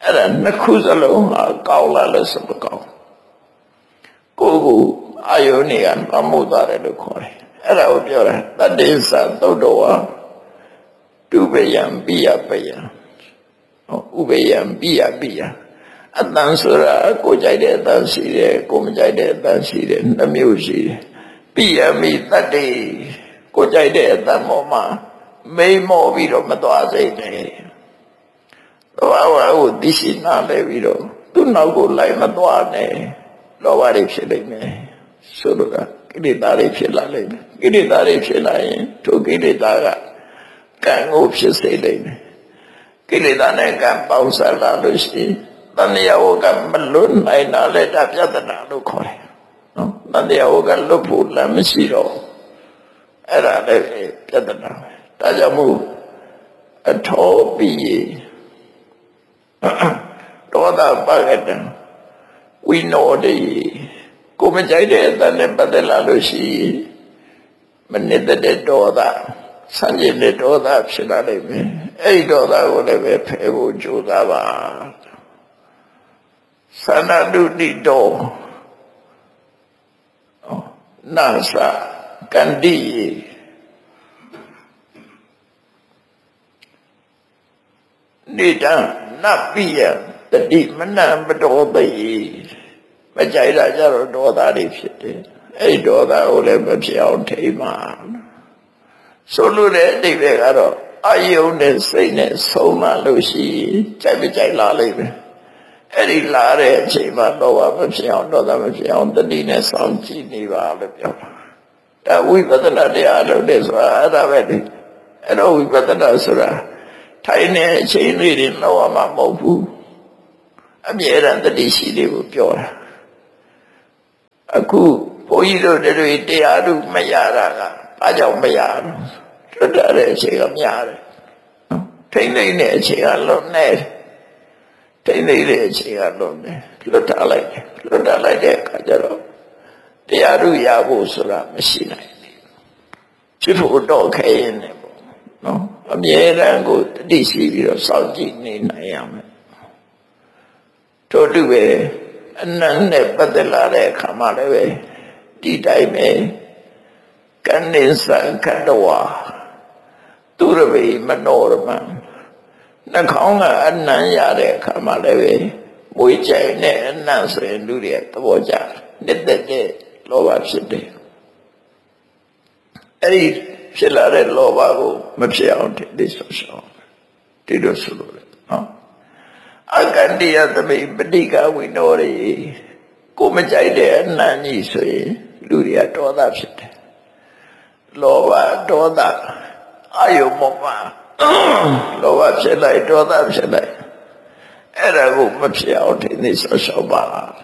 အဲ့ဒါနှစ်ခုစလုံးဟာကောင်းလာလို့ဆိုမကောင်းကိုယ်ကိုအာယုန်တွေကမမှုသွားတယ်လို့ခေါ်တယ်အဲ့ဒါကိုပြောတာတတ္တိသသုတ်တော်ဝတုပယံပိယပယံဥပယံပိယပိယအတန်ဆိုတာကိုကြိုက်တဲ့အတန်ရှိတယ်ကိုမကြိုက်တဲ့အတန်ရှိတယ်နှမျိုးရှိတယ်ပိယမိတတ္တိကိုကြိုက်တဲ့အတန်ပေါ်မှာမိန်မောပြီးတော့မသွားစိတ်နဲ့လောဘကိုသိရှိနာလဲပြီးတော့သူ့နောက်ကိုလိုက်မသွားနဲ့လောဘတွေဖြစ်လိမ့်မယ်ဆိုလိုတာကိလေသာတွေဖြစ်လာလိမ့်မယ်ကိလေသာတွေဖြစ်လာရင်ထိုကိလေသာကကံကိုဖြစ်စေလိမ့်မယ်ကိလေသာနဲ့ကံပေါင်းစပ်လာလို့ရှိရင်တဏှာဝကမလွတ်နိုင်တာလေဒါပြဿနာလို့ခေါ်တယ်နော်တဏှာဝကလွတ်ဖို့လည်းမရှိတော့အဲ့ဒါလည်းပြဿနာဒါကြောင့်မို့အထောပြီးဒေါသပါကတံဝိနောတိကိုမကြိုက်တဲ့အတန်နဲ့ပတ်သက်လာလို့ရှိရင်မနစ်တဲ့ဒေါသဆန့်ကျင်တဲ့ဒေါသဖြစ်လာလိမ့်မယ်အဲ့ဒီဒေါသကိုလည်းပဲဖယ်ဖို့ကြိုးစားပါသန္တာတုတိတောနာသကန္တိနိဒံနပိယတတိမနံပတောတိမကြိုက်တာကြတော့ဒေါသတွေဖြစ်တယ်အဲ့ဒီဒေါသကိုလည်းမဖြစ်အောင်ထိမှာဆိုလိုတဲ့အဓိပ္ပာယ်ကတော့အာယုန်နဲ့စိတ်နဲ့ဆုံးမလို့ရှိရင်ကြိုက်မကြိုက်လာလိမ့်မယ်အဲ့ဒီလာတဲ့အချိန်မှာဒေါသမဖြစ်အောင်ဒေါသမဖြစ်အောင်တတိနဲ့စောင့်ကြည့်နေပါလို့ပြောတာဒါဝိပဿနာတရားလုပ်တယ်ဆိုတာအဲ့ဒါပဲလေအဲ့တော့ဝိပဿနာဆိုတာထိုင်နေအချိန်လေးတွေလောက်ရမှာမဟုတ်ဘူးအမြဲတမ်းတတိရှိလေးကိုပြောတာအခုဘုန်းကြီးတို့တွေတရားတို့မရတာကဘာကြောင့်မရလို့လွတ်တဲ့အချိန်ကများတယ်ထိမ့်နေတဲ့အချိန်ကလွတ်နေထိမ့်နေတဲ့အချိန်ကလွတ်နေလွတ်ထားလိုက်တယ်လွတ်ထားလိုက်တဲ့အခါကျတော့တရားတို့ရဖို့ဆိုတာမရှိနိုင်ဘူးဖြစ်ဖို့တော့ခဲရင်လည်းပေါ့နော်အမြဲတမ်းကိုတတိရှိပြီးတော့စောင့်ကြည့်နေနိုင်ရမယ်တို့တူပဲအနန္တနဲ့ပတ်သက်လာတဲ့အခါမှလည်းပဲဒီတိုင်းပဲကဏ္ဍစံခတ္တဝါသူရဝေမနောရမနှခေါင်းကအနံ့ရတဲ့အခါမှလည်းပဲမွေးကြိုင်နဲ့အနံ့ဆိုရင်လူတွေသဘောကျနှစ်သက်တဲ့လောဘဖြစ်တယ်အဲ့ဒီဖြစ်လာတဲ့လောဘကိုမဖြစ်အောင်ထိသိဆောက်ရှောက်ဒီလိုဆိုလို့နော်အကန္တိယသမိပဋိကဝိနောရိကိုမကြိုက်တဲ့အနံ့ကြီးဆိုရင်လူတွေကဒေါသဖြစ်တယ်လောဘဒေါသအာယုမောဟလောဘဖြစ်လိုက်ဒေါသဖြစ်လိုက်အဲ့ဒါကိုမဖြစ်အောင်ထိသိဆောက်ရှောက်ပါ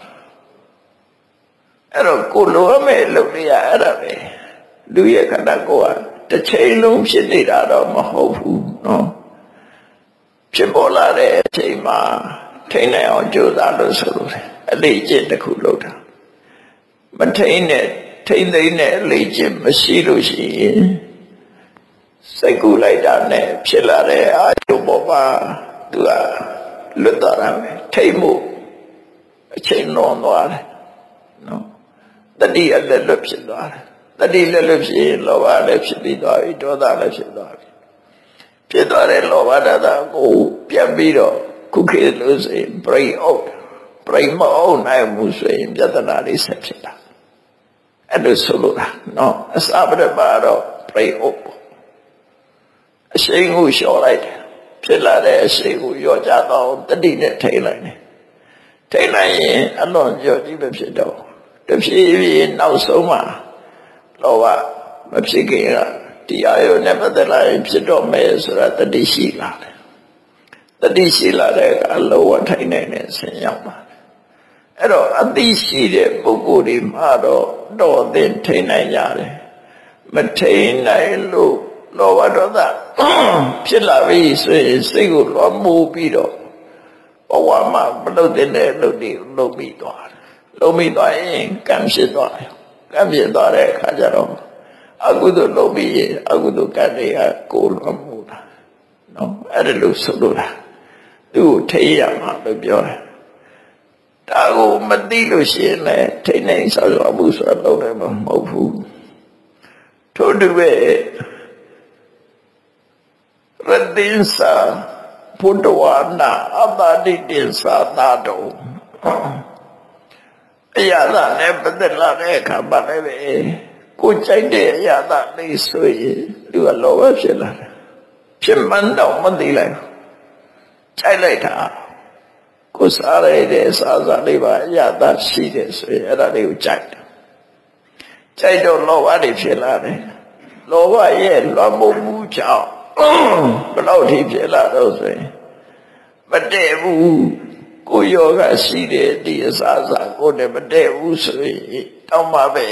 အဲ့တော့ကိုလိုရမယ့်လုပ်ရအဲ့ဒါပဲလူရဲ့ခန္ဓာကိုယ်ကတစ်ချိန်လုံးဖြစ်နေတာတော့မဟုတ်ဘူးနော်ဖြစ်ပေါ်လာတဲ့အချိန်မှာထိနိုင်အောင်ကြိုးစားလို့ဆိုလို့အလေးကျင့်တစ်ခုလုပ်တာမထိနဲ့ထိမ့်သိမ့်နဲ့အလေးကျင့်မရှိလို့ရှိရင်စိတ်ကူလိုက်တာနဲ့ဖြစ်လာတဲ့အာယုပေါ်မှာသူကလွတ်သွားတာပဲထိမ့်မှုအချိန်လွန်သွားတယ်နော်တတိအလက်လွတ်ဖြစ်သွားတယ်တတိလက်လွတ်ဖြစ်ရင်လောဘလည်းဖြစ်ပြီးသွားပြီဒေါသလည်းဖြစ်သွားပြီဖြစ်သွားတဲ့လောဘဒေါသကိုပြန်ပြီးတော့ခုခေတ်လို့ဆိုရင် break out break မအောင်နိုင်ဘူးဆိုရင်ပြဿနာလေးဆက်ဖြစ်တာအဲ့လိုဆိုလို့လားနော်အစပဒပါတော့ break out အရှိန်ကိုလျှော့လိုက်တယ်ဖြစ်လာတဲ့အရှိန်ကိုလျော့ကြတော့တတိနဲ့ထိလိုက်တယ်ထိလိုက်ရင်အလွန်ကြော်ကြီးပဲဖြစ်တော့တဖြည်းဖြည်းနောက်ဆုံးမှာလောဘမဖြစ်ခင်ကတရားရုံနဲ့ပတ်သက်လာရင်ဖြစ်တော့မယ်ဆိုတာတတိရှိလာတယ်တတိရှိလာတဲ့အခါလောဘထိုင်နေတဲ့ဆင်ရောက်ပါတယ်အဲ့တော့အသိရှိတဲ့ပုဂ္ဂိုလ်တွေမှာတော့တော်သင်ထိနိုင်ကြတယ်မထိနိုင်လို့လောဘဒေါသဖြစ်လာပြီဆိုရင်စိတ်ကိုလွှမ်းမိုးပြီးတော့ဘဝမှာမလုပ်တဲ့လုပ်တွေလုပ်ပြီးသွားတယ်လုပ်ပြီးသွားရင်ကံဖြစ်သွားတယ်ကံဖြစ်သွားတဲ့အခါကျတော့အကုသိုလ်လုပ်ပြီးရင်အကုသိုလ်ကံတွေကကိုယ်လွှမ်းမိုးတာနော်အဲ့ဒါလို့ဆိုလို့လားသူ့ထိရမှာလို့ပြောတယ်ဒါကိုမသိလို့ရှိရင်လည်းထိနေဆောက်ရမှုဆိုတော့လည်းမဟုတ်ဘူးထို့တူပဲရတင်္စာဘုဒ္ဓဝါနာအတ္တတိတင်္စာသာတောအရာသာနဲ့ပတ်သက်လာတဲ့အခါမှာလည်းပဲကိုကြိုက်တဲ့အရာသာလေးဆိုရင်သူကလောဘဖြစ်လာတယ်ဖြစ်မှန်းတော့မသိလိုက်ဘူးကြိုက်လိုက်တာကိုစားရတဲ့စားစားလေးပါအရာသာရှိတယ်ဆိုရင်အဲ့ဒါလေးကိုကြိုက်တယ်ကြိုက်တော့လောဘတွေဖြစ်လာတယ်လောဘရဲ့လွှမ်းမိုးမှုကြောင့်ဘယ်လောက်ထိဖြစ်လာတော့ဆိုရင်မတည့်ဘူးကိုယောဂရှိတဲ့ဒီအစားအစာကိုလည်းမတည့်ဘူးဆိုရင်တောင်းပါပဲ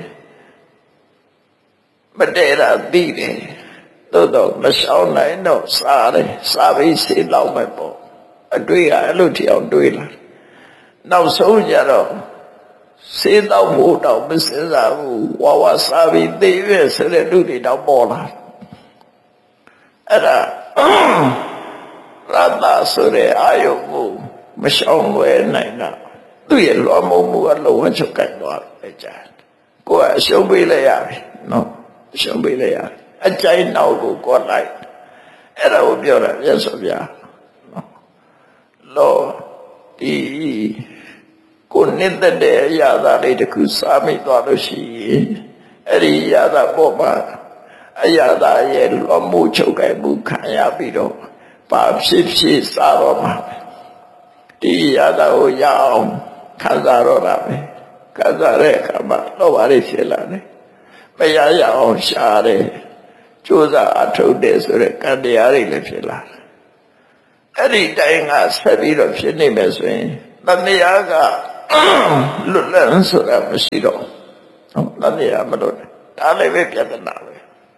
မတည့်တာသိတယ်သို့တော့မရှောင်နိုင်တော့စားတယ်စားပြီးစေလောက်မယ်ပေါ့အတွေ့ကအဲ့လိုထီအောင်တွေးလာနောက်ဆုံးကြတော့စေတော့ဖို့တော့မစင်စားဘူးဝါဝါစားပြီးသိရဲ့ဆိုတဲ့လူတွေတော့ပေါ်လာအဲ့ဒါရတ္တဆိုတဲ့အာယုံကိုမရှောင်လွယ်နိုင်တာသူ့ရဲ့လွှမ်းမိုးမှုကလုံးဝချုပ်ကိုက်သွားတယ်ကြာကိုယ်ကအရှုံးပေးလိုက်ရပြီနော်အရှုံးပေးလိုက်ရအကြိုက်နောက်ကိုကောလိုက်အဲ့ဒါကိုပြောတာမြတ်စွာဘုရားနော်လောဒီကိုနှစ်သက်တဲ့အရာသာလေးတစ်ခုစားမိသွားလို့ရှိရင်အဲ့ဒီအရာသာပေါ်မှာအရာသာရဲ့လွှမ်းမိုးချုပ်ကိုက်မှုခံရပြီးတော့ပါဖြစ်ဖြစ်စားတော့မှာဒီရတာကိုရအောင်ခံစားတော့တာပဲခံစားတဲ့အခါမှာတော့ဘာတွေဖြစ်လာလဲမရရအောင်ရှားတယ်ကြိုးစားအထုတ်တယ်ဆိုတဲ့ကံတရားတွေလည်းဖြစ်လာတယ်အဲ့ဒီတိုင်းကဆက်ပြီးတော့ဖြစ်နေမယ်ဆိုရင်တဏှာကလွတ်လပ်ဆိုတာမရှိတော့ဟုတ်တဏှာမလွတ်ဒါလည်းပဲပြဿနာပဲ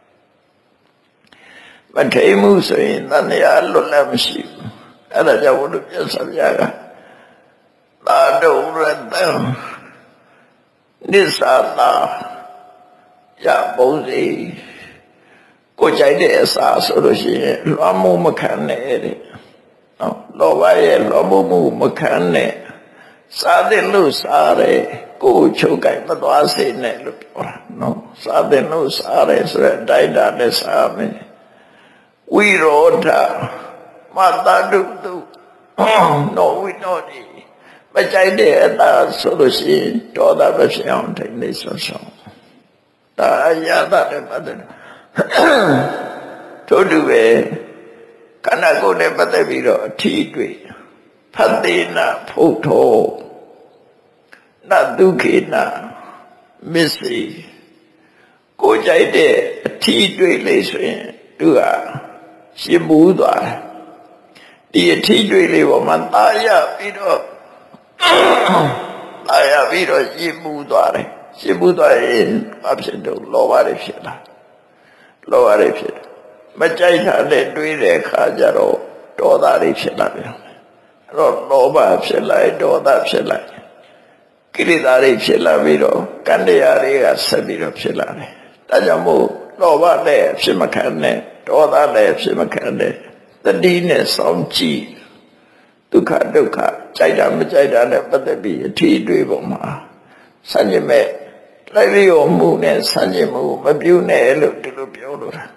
မထိမှုဆိုရင်တဏှာလွတ်လပ်မရှိဘူးအဲ့ဒါကြောင့်ဘုရားပြဆရာကသာတုရတံနိစ္စတာရပုံစီကိုကြိုက်တဲ့အစာဆိုလို့ရှိရင်လွှမ်းမိုးမခံနဲ့တဲ့နော်လောဘရဲ့လွှမ်းမိုးမှုမခံနဲ့စားတဲ့လို့စားတယ်ကိုချုပ်ကြိုက်မသွားစေနဲ့လို့ပြောတာနော်စားတဲ့လို့စားတယ်ဆိုတဲ့တိုက်တာနဲ့စားမယ်ဝိရောဓမတတုတုနောဝိနောတိမကြိုက်တဲ့အတာဆိုလို့ရှိရင်ဒေါသမဖြစ်အောင်ထိနေဆောင်ဆောင်ဒါအရာတဲ့ပတ်သက်တို့တူပဲခန္ဓာကိုယ်နဲ့ပတ်သက်ပြီးတော့အထီးတွေ့ဖတ်သေးနာဖုတ်ထောနဒုခေနာမစ္စီကိုကြိုက်တဲ့အထီးတွေ့လေးဆိုရင်သူကရှင်းမှုသွားတယ်ဒီအထီးတွေ့လေးပေါ်မှာတာရပြီးတော့တာရပြီးတော့ရှင်းမှုသွားတယ်ရှင်းမှုသွားရင်ဘာဖြစ်တော့လောဘတွေဖြစ်လာလောဘတွေဖြစ်မကြိုက်တာနဲ့တွေးတဲ့အခါကျတော့ဒေါသတွေဖြစ်လာပြန်အဲ့တော့လောဘဖြစ်လိုက်ဒေါသဖြစ်လိုက်ကိလေသာတွေဖြစ်လာပြီးတော့ကံတရားတွေကဆက်ပြီးတော့ဖြစ်လာတယ်ဒါကြောင့်မို့လောဘနဲ့ဖြစ်မခံနဲ့ဒေါသနဲ့ဖြစ်မခံနဲ့တတိနဲ့စောင့်ကြည့်ဒုက္ခဒုက္ခကြိုက်တာမကြိုက်တာနဲ့ပတ်သက်ပြီးအထီးတွေးပုံမှာဆန့်ကျင်မဲ့လိုက်လျော်မှုနဲ့ဆန့်ကျင်မှုမပြုနဲ့လို့ဒီလိုပြောလို့တာ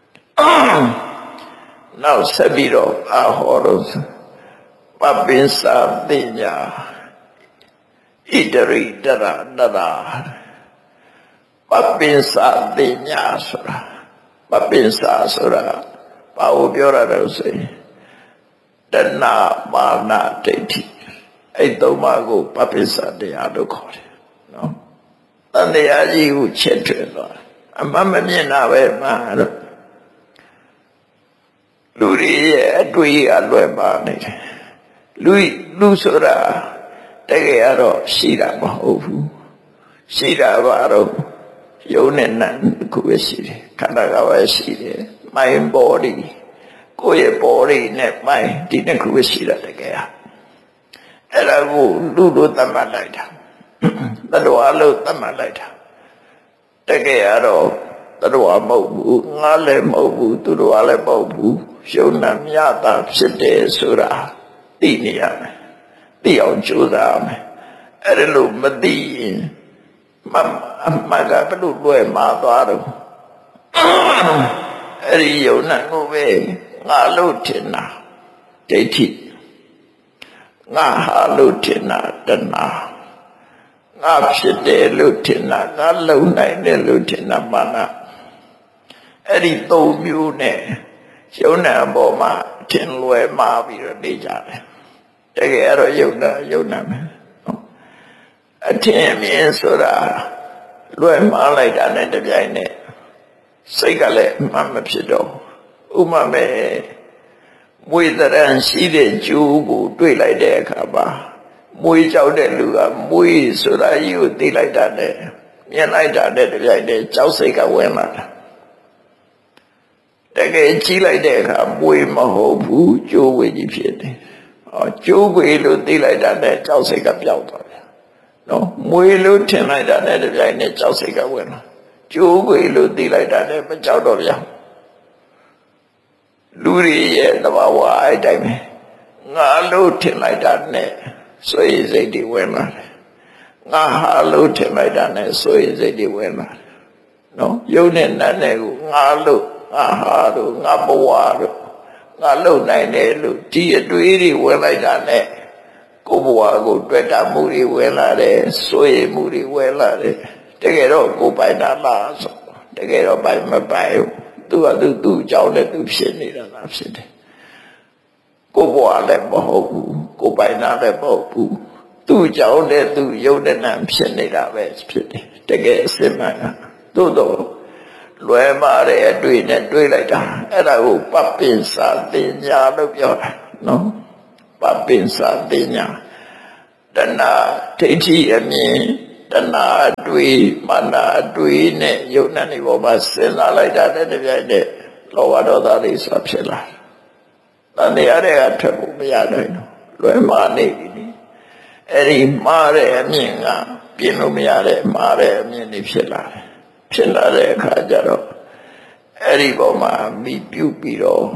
နောက်ဆက်ပြီးတော့အာဟောလို့ပပင်းစာတိညာဣတရိတရတရာပပင်းစာတိညာဆိုတာပပင်းစာဆိုတာဘာကိုပြောရတော့ဆိုရင်တဏမာနဒိဋ္ဌိအဲ့သုံးပါးကိုပပင်းစာတရားလို့ခေါ်တယ်နော်တန်တရားကြီးကိုချက်ထွင်သွားအမှန်မမြင်တာပဲမှာတော့လူတွေရဲ့အတွေ့အလွယ်ပါနေတယ်လူလူဆိုတာတကယ်တော့ရှိတာမဟုတ်ဘူးရှိတာကတော့ယုံနဲ့နာကိုပဲရှိတယ်ခန္ဓာကပဲရှိတယ် mind body ကိုယ့်ရဲ့ body နဲ့ mind ဒီနှစ်ခုပဲရှိတာတကယ်အဲ့ဒါကိုလူလိုသတ်မှတ်လိုက်တာတတ္တဝါလို့သတ်မှတ်လိုက်တာတကယ်ကတော့တတ္တဝါမဟုတ်ဘူးငါလည်းမဟုတ်ဘူးသူတော်လည်းမဟုတ်ဘူးယုံနာမြတာဖြစ်တယ်ဆိုတာသိနေရမယ်သိအောင်ကြိုးစားမယ်အဲ့ဒါလို့မသိရင်မအမကဘယ်လိုလွယ်မှားသွားတော့အဲ့ဒီယုံနာကိုပဲငါလို့ထင်တာဒိဋ္ဌိငါဟာလို့ထင်တာတဏှာငါဖြစ်တယ်လို့ထင်တာငါလုံနိုင်တယ်လို့ထင်တာမာနအဲ့ဒီသုံးမျိုးနဲ့ယုံနာအပေါ်မှာထင်လွယ်မှားပြီးတော့နေကြတယ်တကယ်တော့ယုံနာယုံနာမယ်အထင်အမြင်ဆိုတာလွယ်မှားလိုက်တာနဲ့တပြိုင်နက်စိတ်ကလည်းအမှန်မဖြစ်တော့ဥမာမဲ့မွေတရံရှိတဲ့ကျိုးကိုတွေ့လိုက်တဲ့အခါမှာမွေကြောက်တဲ့လူကမွေဆိုတာကြီးကိုသိလိုက်တာနဲ့မြင်လိုက်တာနဲ့တပြိုင်နက်ကြောက်စိတ်ကဝင်လာတာတကယ်ကြည့်လိုက်တဲ့အခါမွေမဟုတ်ဘူးကျိုးဝေကြီးဖြစ်တယ်ဟောကျိုးဝေလို့သိလိုက်တာနဲ့ကြောက်စိတ်ကပျောက်သွားတယ်နော်မွေလို့ထင်လိုက်တာနဲ့တပြိုင်နက်ကြောက်စိတ်ကဝင်လာကျိုးဝေလို့သိလိုက်တာနဲ့မကြောက်တော့ဗျာလူတွေရဲ့သဘာဝအဲ့တိုင်းပဲငါလို့ထင်လိုက်တာနဲ့ဆွေစိတ်တွေဝင်လာတယ်ငါဟာလို့ထင်လိုက်တာနဲ့ဆွေစိတ်တွေဝင်လာတယ်နော်ယုံနဲ့နတ်နဲ့ကိုငါလို့ငါဟာလို့ငါဘဝလို့ငါလုံနိုင်တယ်လို့ဒီအတွေးတွေဝင်လိုက်တာနဲ့ကိုယ်ဘဝကိုတွေ့တာမှုတွေဝင်လာတယ်ဆွေမှုတွေဝင်လာတယ်တကယ်တော့ကိုယ်ပိုင်တာလားဆိုတကယ်တော့ပိုင်မပိုင်ဘူးသူကသူသူ့အကြောင်းနဲ့သူဖြစ်နေတာလားဖြစ်တယ်ကိုယ်ဘဝလည်းမဟုတ်ဘူးကိုယ်ပိုင်တာလည်းမဟုတ်ဘူးသူ့အကြောင်းနဲ့သူယုံတဲ့နာဖြစ်နေတာပဲဖြစ်တယ်တကယ်အစစ်မှန်ကသို့တော့လွယ်မာတဲ့အတွေ့နဲ့တွေ့လိုက်တာအဲ့ဒါကိုပပင်စာတင်ညာလို့ပြောတာနော်ပပင်စာတင်ညာတဏှာဒိဋ္ဌိအမြင်တဏှာအတွေ့မာနအတွေ့နဲ့ယုံနာနေပေါ်မှာစဉ်းစားလိုက်တာတဲ့တပြိုင်တည်းလောဘဒေါသတွေစဖြစ်လာတန်တရားတွေကထွက်ဖို့မရနိုင်တော့လွယ်မာနေပြီအဲ့ဒီမှားတဲ့အမြင်ကပြင်လို့မရတဲ့မှားတဲ့အမြင်တွေဖြစ်လာတယ်ဖြစ်လာတဲ့အခါကျတော့အဲ့ဒီပေါ်မှာမိပြုတ်ပြီးတော့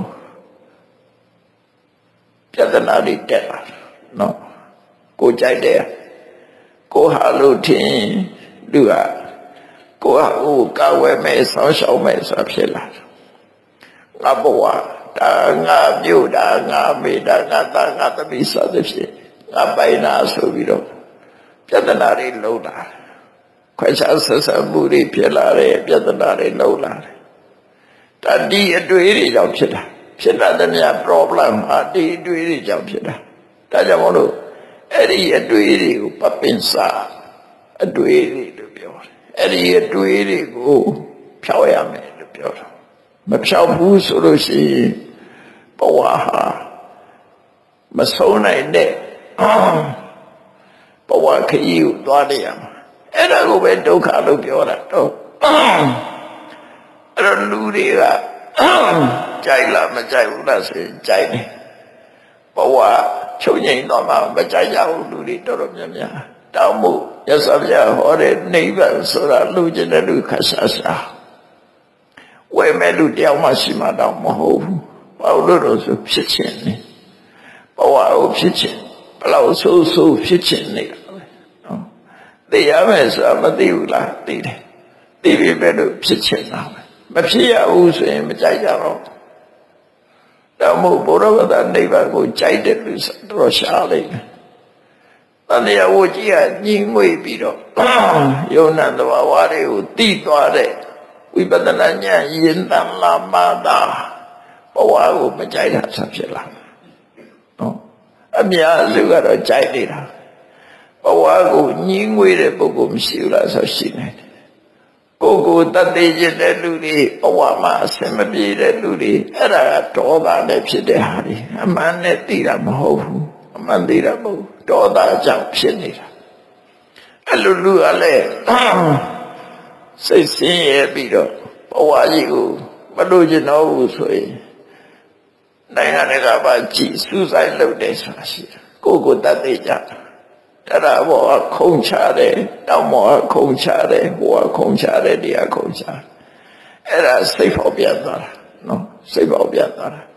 ပြဿနာတွေတက်လာနော်ကိုကြိုက်တယ်ကိုဟာလို့ထင်လူကကိုဟာကိုကာဝယ်မယ်ဆောင်းရှောက်မယ်ဆိုဖြစ်လာငါဘဝဒါငါပြုတ်တာငါမေတ္တာငါတာငါသမီးစသဖြင့်ငါပိုင်နာဆိုပြီးတော့ပြဿနာတွေလုံးလာခွဲခြားဆက်ဆံမှုတွေဖြစ်လာတယ်ပြဿနာတွေလုံးလာတယ်ဒါဒီအတွေ့အကြုံကြောင့်ဖြစ်တာဖြစ်လာတဲ့များ problem ဟာဒီအတွေ့အကြုံကြောင့်ဖြစ်တာဒါကြောင့်မို့လို့အဲ့ဒီအတွေ့အကြုံကိုပပင်စာအတွေ့အကြုံလို့ပြောတယ်အဲ့ဒီအတွေ့အကြုံကိုဖြောက်ရမယ်လို့ပြောတာမဖြောက်ဘူးဆိုလို့ရှိရင်ဘဝဟာမဆုံးနိုင်တဲ့ဘဝခရီးကိုသွားနေရမှာအဲ့ဒါကိုပဲဒုက္ခလို့ပြောတာတော့အဲ့တော့လူတွေကကြိုက်လားမကြိုက်ဘူးလားဆိုရင်ကြိုက်တယ်ဘဝချုပ်ငြိမ်တော့မှမကြိုက်ရဘူးလူတွေတော်တော်များများတောင်းမှုရသဗျာဟောတဲ့နိဗ္ဗာန်ဆိုတာလူကျင်တဲ့လူခါဆာဆာဝယ်မဲ့လူတယောက်မှရှိမှတော့မဟုတ်ဘူးဘာလို့လို့ဆိုဖြစ်ခြင်းနေဘဝကိုဖြစ်ခြင်းဘလောက်ဆိုးဆိုးဖြစ်ခြင်းနေတာပဲနော်သိရမယ်ဆိုတာမသိဘူးလားသိတယ်သိပြီပဲလို့ဖြစ်ခြင်းတာပဲမဖြစ်ရဘူးဆိုရင်မကြိုက်ကြတော့တော့မို့ဘုရားကနိဗ္ဗာန်ကိုကြိုက်တဲ့လူဆိုတော့ရှားလိုက်တယ်တန်တရားဝကြီးကညီငွေပြီးတော့ယုံနာသဘာဝတွေကိုသိသွားတဲ့ဝိပဿနာဉာဏ်ယဉ်တန်လာမှသာဘဝကိုမကြိုက်တာဆက်ဖြစ်လာနော်အများစုကတော့ကြိုက်နေတာဘဝကိုညီငွေတဲ့ပုဂ္ဂိုလ်မရှိဘူးလားဆိုရှိနေတယ်ကိုယ်ကိုတတ်သိကျင်တဲ့လူတွေဘဝမှာအဆင်မပြေတဲ့လူတွေအဲ့ဒါကဒေါသနဲ့ဖြစ်တဲ့ဟာတွေအမှန်နဲ့သိတာမဟုတ်ဘူးအမှန်သိတာမဟုတ်ဒေါသကြောင့်ဖြစ်နေတာအဲ့လိုလူကလည်းစိတ်ဆင်းရဲပြီးတော့ဘဝကြီးကိုမလို့ကျင်တော့ဘူးဆိုရင်နိုင်ငံတကာပါကြည်စူးစိုက်လုပ်တယ်ဆိုတာရှိတယ်ကိုယ်ကိုတတ်သိကြအဲ့ဒါဘောခုံချတယ်တောင်းမောခုံချတယ်ဟိုခုံချတယ်တရားခုံချအဲ့ဒါစိတ်ဖောက်ပြန်သွားတာနော်စိတ်ဖောက်ပြန်သွားတာ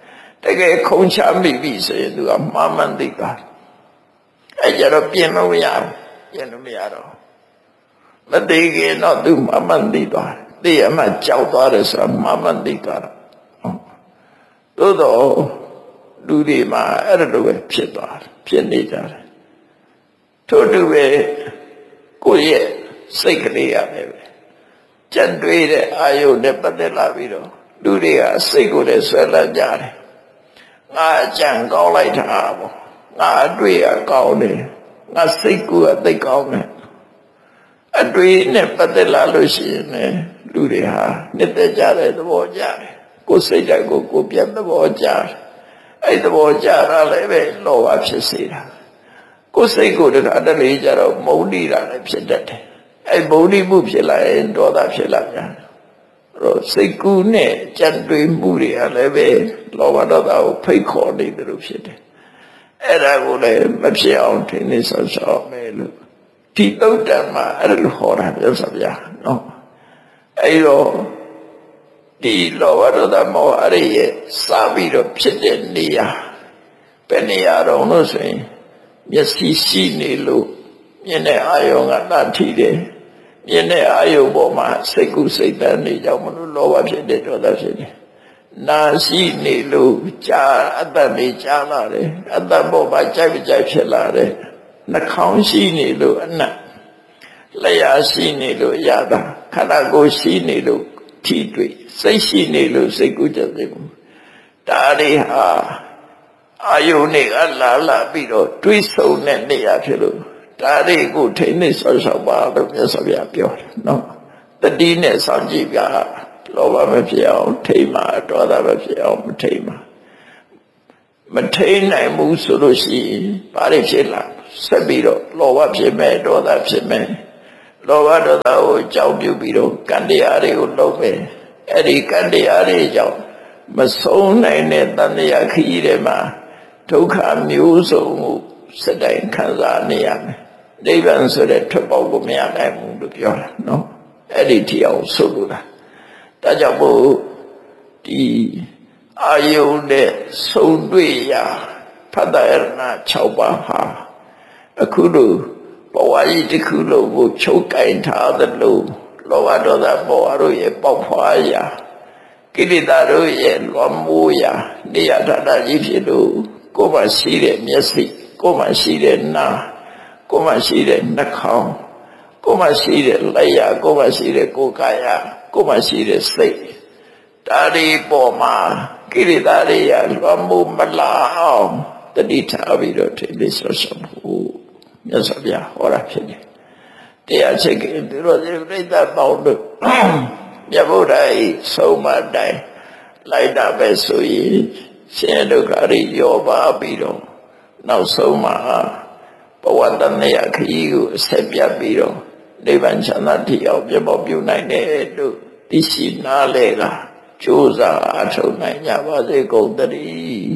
တကယ်ခုံချမိပြီဆိုရင်သူကမှားမှန်းသိသွားအဲကြတော့ပြင်လို့မရဘူးပြင်လို့မရတော့မသိခင်တော့သူမှားမှန်းသိသွားတယ်သိရမှကြောက်သွားတယ်ဆိုတာမှားမှန်းသိသွားတာသို့တော့လူတွေမှာအဲ့လိုပဲဖြစ်သွားတယ်ဖြစ်နေကြတယ်ထို့တူပဲကိုယ့်ရဲ့စိတ်ကလေးရတယ်ပဲကြံတွေးတဲ့အာယုနဲ့ပတ်သက်လာပြီးတော့လူတွေကစိတ်ကိုလည်းဆွဲလန်းကြတယ်ငါအကြံကောင်းလိုက်တာပေါ့ငါအတွေ့အကောင်းတယ်ငါစိတ်ကိုအသိကောင်းတယ်အတွေ့နဲ့ပတ်သက်လာလို့ရှိရင်လည်းလူတွေဟာနှစ်သက်ကြတဲ့သဘောကြတယ်ကိုယ်စိတ်ဓာတ်ကိုကိုယ်ပြန်သဘောကြတယ်အဲ့သဘောကြတာလည်းပဲလောဘဖြစ်စေတာကိုယ်စိတ်ကိုတခါတလေကြတော့မုန်းနေတာလည်းဖြစ်တတ်တယ်အဲ့မုန်းနေမှုဖြစ်လာရင်ဒေါသဖြစ်လာပြန်တော့စိတ်ကူးနဲ့ကြံတွေးမှုတွေကလည်းပဲလောဘဒေါသကိုဖိတ်ခေါ်နေတယ်လို့ဖြစ်တယ်အဲ့ဒါကိုလည်းမဖြစ်အောင်ထိနေဆောက်ရှောက်မယ်လို့ဒီသုတ်တံမှာအဲ့လိုဟောတာပြောစဗျာနော်အဲ့တော့ဒီလောဘဒေါသမောဟတွေရဲ့စပြီးတော့ဖြစ်တဲ့နေရာဘယ်နေရာတော့လို့ဆိုရင်မျက်စိရှိနေလို့မြင်တဲ့အာယုံကတတ်ထီတယ်မြင်တဲ့အာယုံပေါ်မှာစိတ်ကူးစိတ်တန်းနေကြောင့်မလို့လောဘဖြစ်တဲ့ဒေါသဖြစ်တယ်နာရှိနေလို့ကြားအတ္တနေကြားလာတယ်အတ္တပေါ်မှာကြိုက်ကြိုက်ဖြစ်လာတယ်နှာခေါင်းရှိနေလို့အနတ်လျှာရှိနေလို့ရတာခန္ဓာကိုယ်ရှိနေလို့ထီတွေ့စိတ်ရှိနေလို့စိတ်ကူးကြတယ်ဒါတွေဟာအာယုန်တွေကလာလာပြီးတော့တွေးဆုံတဲ့နေရာဖြစ်လို့ဒါတွေကိုထိနေဆောက်ရှောက်ပါလို့မြတ်စွာဘုရားပြောတယ်နော်တတိနဲ့စောင့်ကြည့်ပြလောဘမဖြစ်အောင်ထိမှာဒေါသမဖြစ်အောင်မထိမှာမထိနိုင်ဘူးဆိုလို့ရှိရင်ဘာတွေဖြစ်လာဆက်ပြီးတော့လောဘဖြစ်မဲ့ဒေါသဖြစ်မဲ့လောဘဒေါသကိုကြောက်ပြုပြီးတော့ကံတရားတွေကိုလုပ်မယ်အဲ့ဒီကံတရားတွေကြောင့်မဆုံးနိုင်တဲ့တန်တရားခရီးတွေမှာဒုက္ခမျိုးစုံကိုစတိုင်းခံစားနေရမယ်နိဗ္ဗာန်ဆိုတဲ့ထွက်ပေါက်ကိုမရနိုင်ဘူးလို့ပြောတာနော်အဲ့ဒီထီအောင်ဆိုလိုတာဒါကြောင့်မို့ဒီအာယုန်နဲ့ဆုံတွေ့ရာဖတ်တာရဏ၆ပါးဟာအခုလိုဘဝကြီးတစ်ခုလုံးကိုချုပ်ကင်ထားသလိုလောဘဒေါသမောဟတို့ရဲ့ပေါက်ဖွာရာကိလေသာတို့ရဲ့လွန်မိုးရာနေရာဌာနကြီးဖြစ်လို့ကိုယ်မှရှိတဲ့မျက်စိကိုယ်မှရှိတဲ့နားကိုယ်မှရှိတဲ့နှာခေါင်းကိုယ်မှရှိတဲ့လက်ရကိုယ်မှရှိတဲ့ကိုယ်ကာယကိုယ်မှရှိတဲ့စိတ်ဒါဒီပေါ်မှာကိလေသာတွေရလွန်မိုးမလာအောင်တတိထားပြီးတော့ထိလေးဆောဆောဖို့မြတ်စွာဘုရားဟောတာဖြစ်တယ်တရားချက်ကသူတို့ပြိဿပေါင်းတို့မြတ်ဗုဒ္ဓ၏ဆုံးမတိုင်းလိုက်တာပဲဆိုရင်ရှင်ဒုက္ခတွေရောပါပြီးတော့နောက်ဆုံးမှာဘဝတဏှာခရီးကိုအဆက်ပြတ်ပြီးတော့နိဗ္ဗာန်ချမ်းသာတည်အောင်ပြမောပြုနိုင်တယ်လို့သိရှိနားလဲတာကြိုးစားအထောက်နိုင်ကြပါစေကုန်သတည်း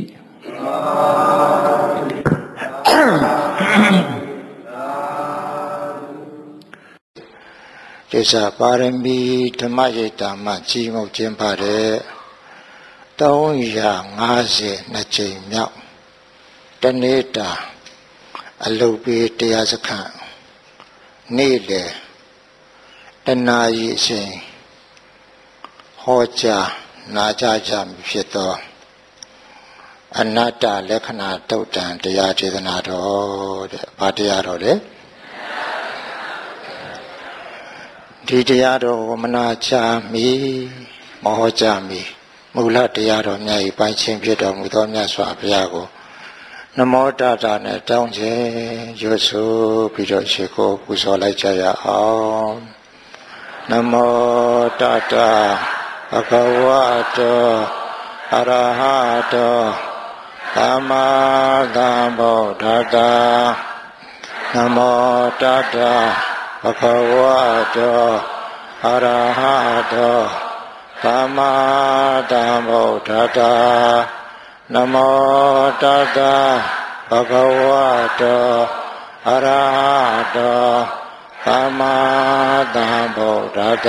ကိစ္စပါရမီဓမ္မရိပ်တာမှကြီးမုတ်ခြင်းပါတဲ့သုံးရာငါးสิบနှစ်ကြိမ်မြောက်တနေ့တာအလုတ်ပေးတရားစခန်းနေ့လေတနာရီအချိန်ဟောကြားနာကြားကြမဖြစ်သောအနတ္တလက္ခဏာတုတ်တံတရားဒေသနာတော်တဲ့ဘာတရားတော်လဲဒီတရားတော်ဝမနာချမီမဟောကြမီမူလတရားတော်မြတ်ဤပိုင်ခြင်းဖြစ်တော်မူသောမြတ်စွာဘုရားကိုနမောတတနဲ့တောင်းခြင်းရွတ်ဆိုပြီးတော့ရှိခိုးပူဇော်လိုက်ကြရအောင်နမောတတဘဂဝတောအရဟတောသမ္မာသမ္ဗုဒ္ဓတ္တနမောတတဘဂဝတောအရဟတောသမ္မာသမ္ဗုဒ္ဓတ္တနမောတတဘဂဝတောအရဟတောသမ္မာသမ္ဗုဒ္ဓတ္တ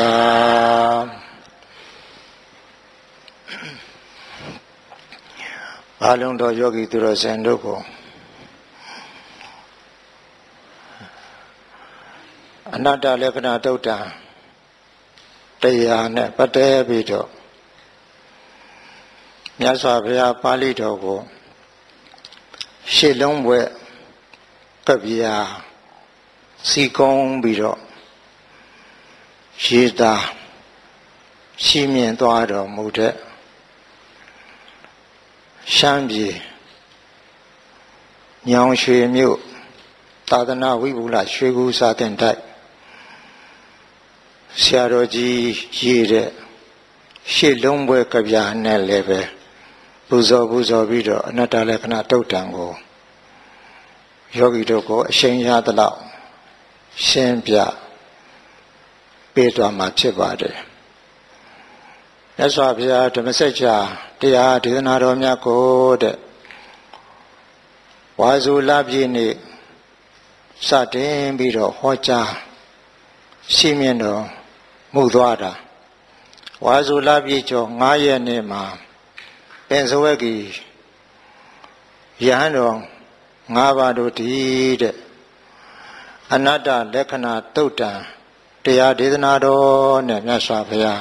ဘာလုံးတော်ယောဂီသူတော်စင်တို့ကိုအနတ္တလက္ခဏာတုတ်တံတရားနဲ့ပတ်သက်ပြီးတော့မြတ်စွာဘုရားပါဠိတော်ကိုရှစ်လုံးဘွဲ့ကဗျာစီကုံးပြီးတော့ရေးသားရှိမြင်သွားတော်မူတဲ့ရှမ်းပြည်ညောင်ရွှေမြို့သာသနာဝိဘူလရွှေကူစာသင်တိုက်ဆရာတော်ကြီးရေးတဲ့ရှစ်လုံးဘွဲ့ကဗျာနဲ့လည်းပဲပူဇော်ပူဇော်ပြီးတော့အနတ္တလက္ခဏာတုတ်တံကိုယောဂီတို့ကိုအရှိန်ရသလောက်ရှင်းပြပေးသွားမှာဖြစ်ပါတယ်မြတ်စွာဘုရားဓမ္မစကြာတရားဒေသနာတော်များကိုတဲ့ဝါဆိုလပြည့်နေ့စတင်ပြီးတော့ဟောကြားရှိမြင်တော်မူသွားတာဝါဆိုလပြည့်ကျော်၅ရက်နေ့မှာပင်စဝက်ကီယဟန်တော်၅ပါးတို့တည်းတဲ့အနတ္တလက္ခဏာတုတ်တံတရားဒေသနာတော်နဲ့မြတ်စွာဘုရား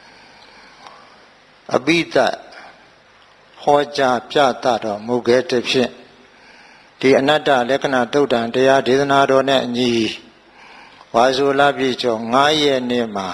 အပိဓာဟောကြားပြသတော်မူခဲ့တဲ့ဖြင့်ဒီအနတ္တလက္ခဏာတုတ်တံတရားဒေသနာတော်နဲ့အညီဝါဆိုလပြည့်ကျော်၅ရက်နေ့မှာ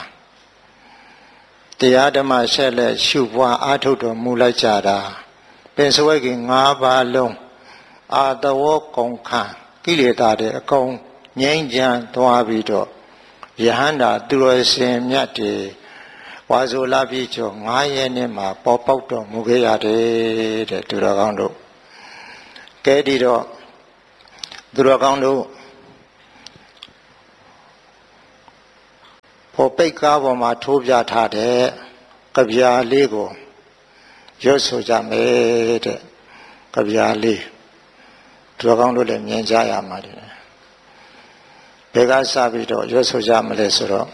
တရားဓမ္မဆက်လက်ရှုပွားအားထုတ်တော်မူလိုက်ကြတာပင်စဝက်ကီ၅ပါးလုံးအာတဝောကုန်ခံကိလေသာတွေအကုန်ငြိမ်းချမ်းသွားပြီးတော့ယဟန္တာသူတော်စင်မြတ်တွေဝါဆိုလပြည့်ကျော်၅ရက်နေ့မှာပေါ်ပေါက်တော်မူခဲ့ရတယ်တဲ့သူတော်ကောင်းတို့ကဲဒီတော့သူတော်ကောင်းတို့ပေါ်ပိတ်ကားပေါ်မှာထိုးပြထားတဲ့ကဗျာလေးကိုရွတ်ဆိုကြမယ်တဲ့ကဗျာလေးသူတော်ကောင်းတို့လည်းမြင်ကြရမှာတယ်ဘယ်ကစပြီးတော့ရွတ်ဆိုကြမလဲဆိုတော့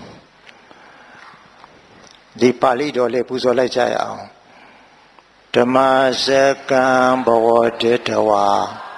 ဒီပါဠိတော်လေးပူဇော်လိုက်ကြရအောင်ဓမ္မစကံဘဝတေတဝါ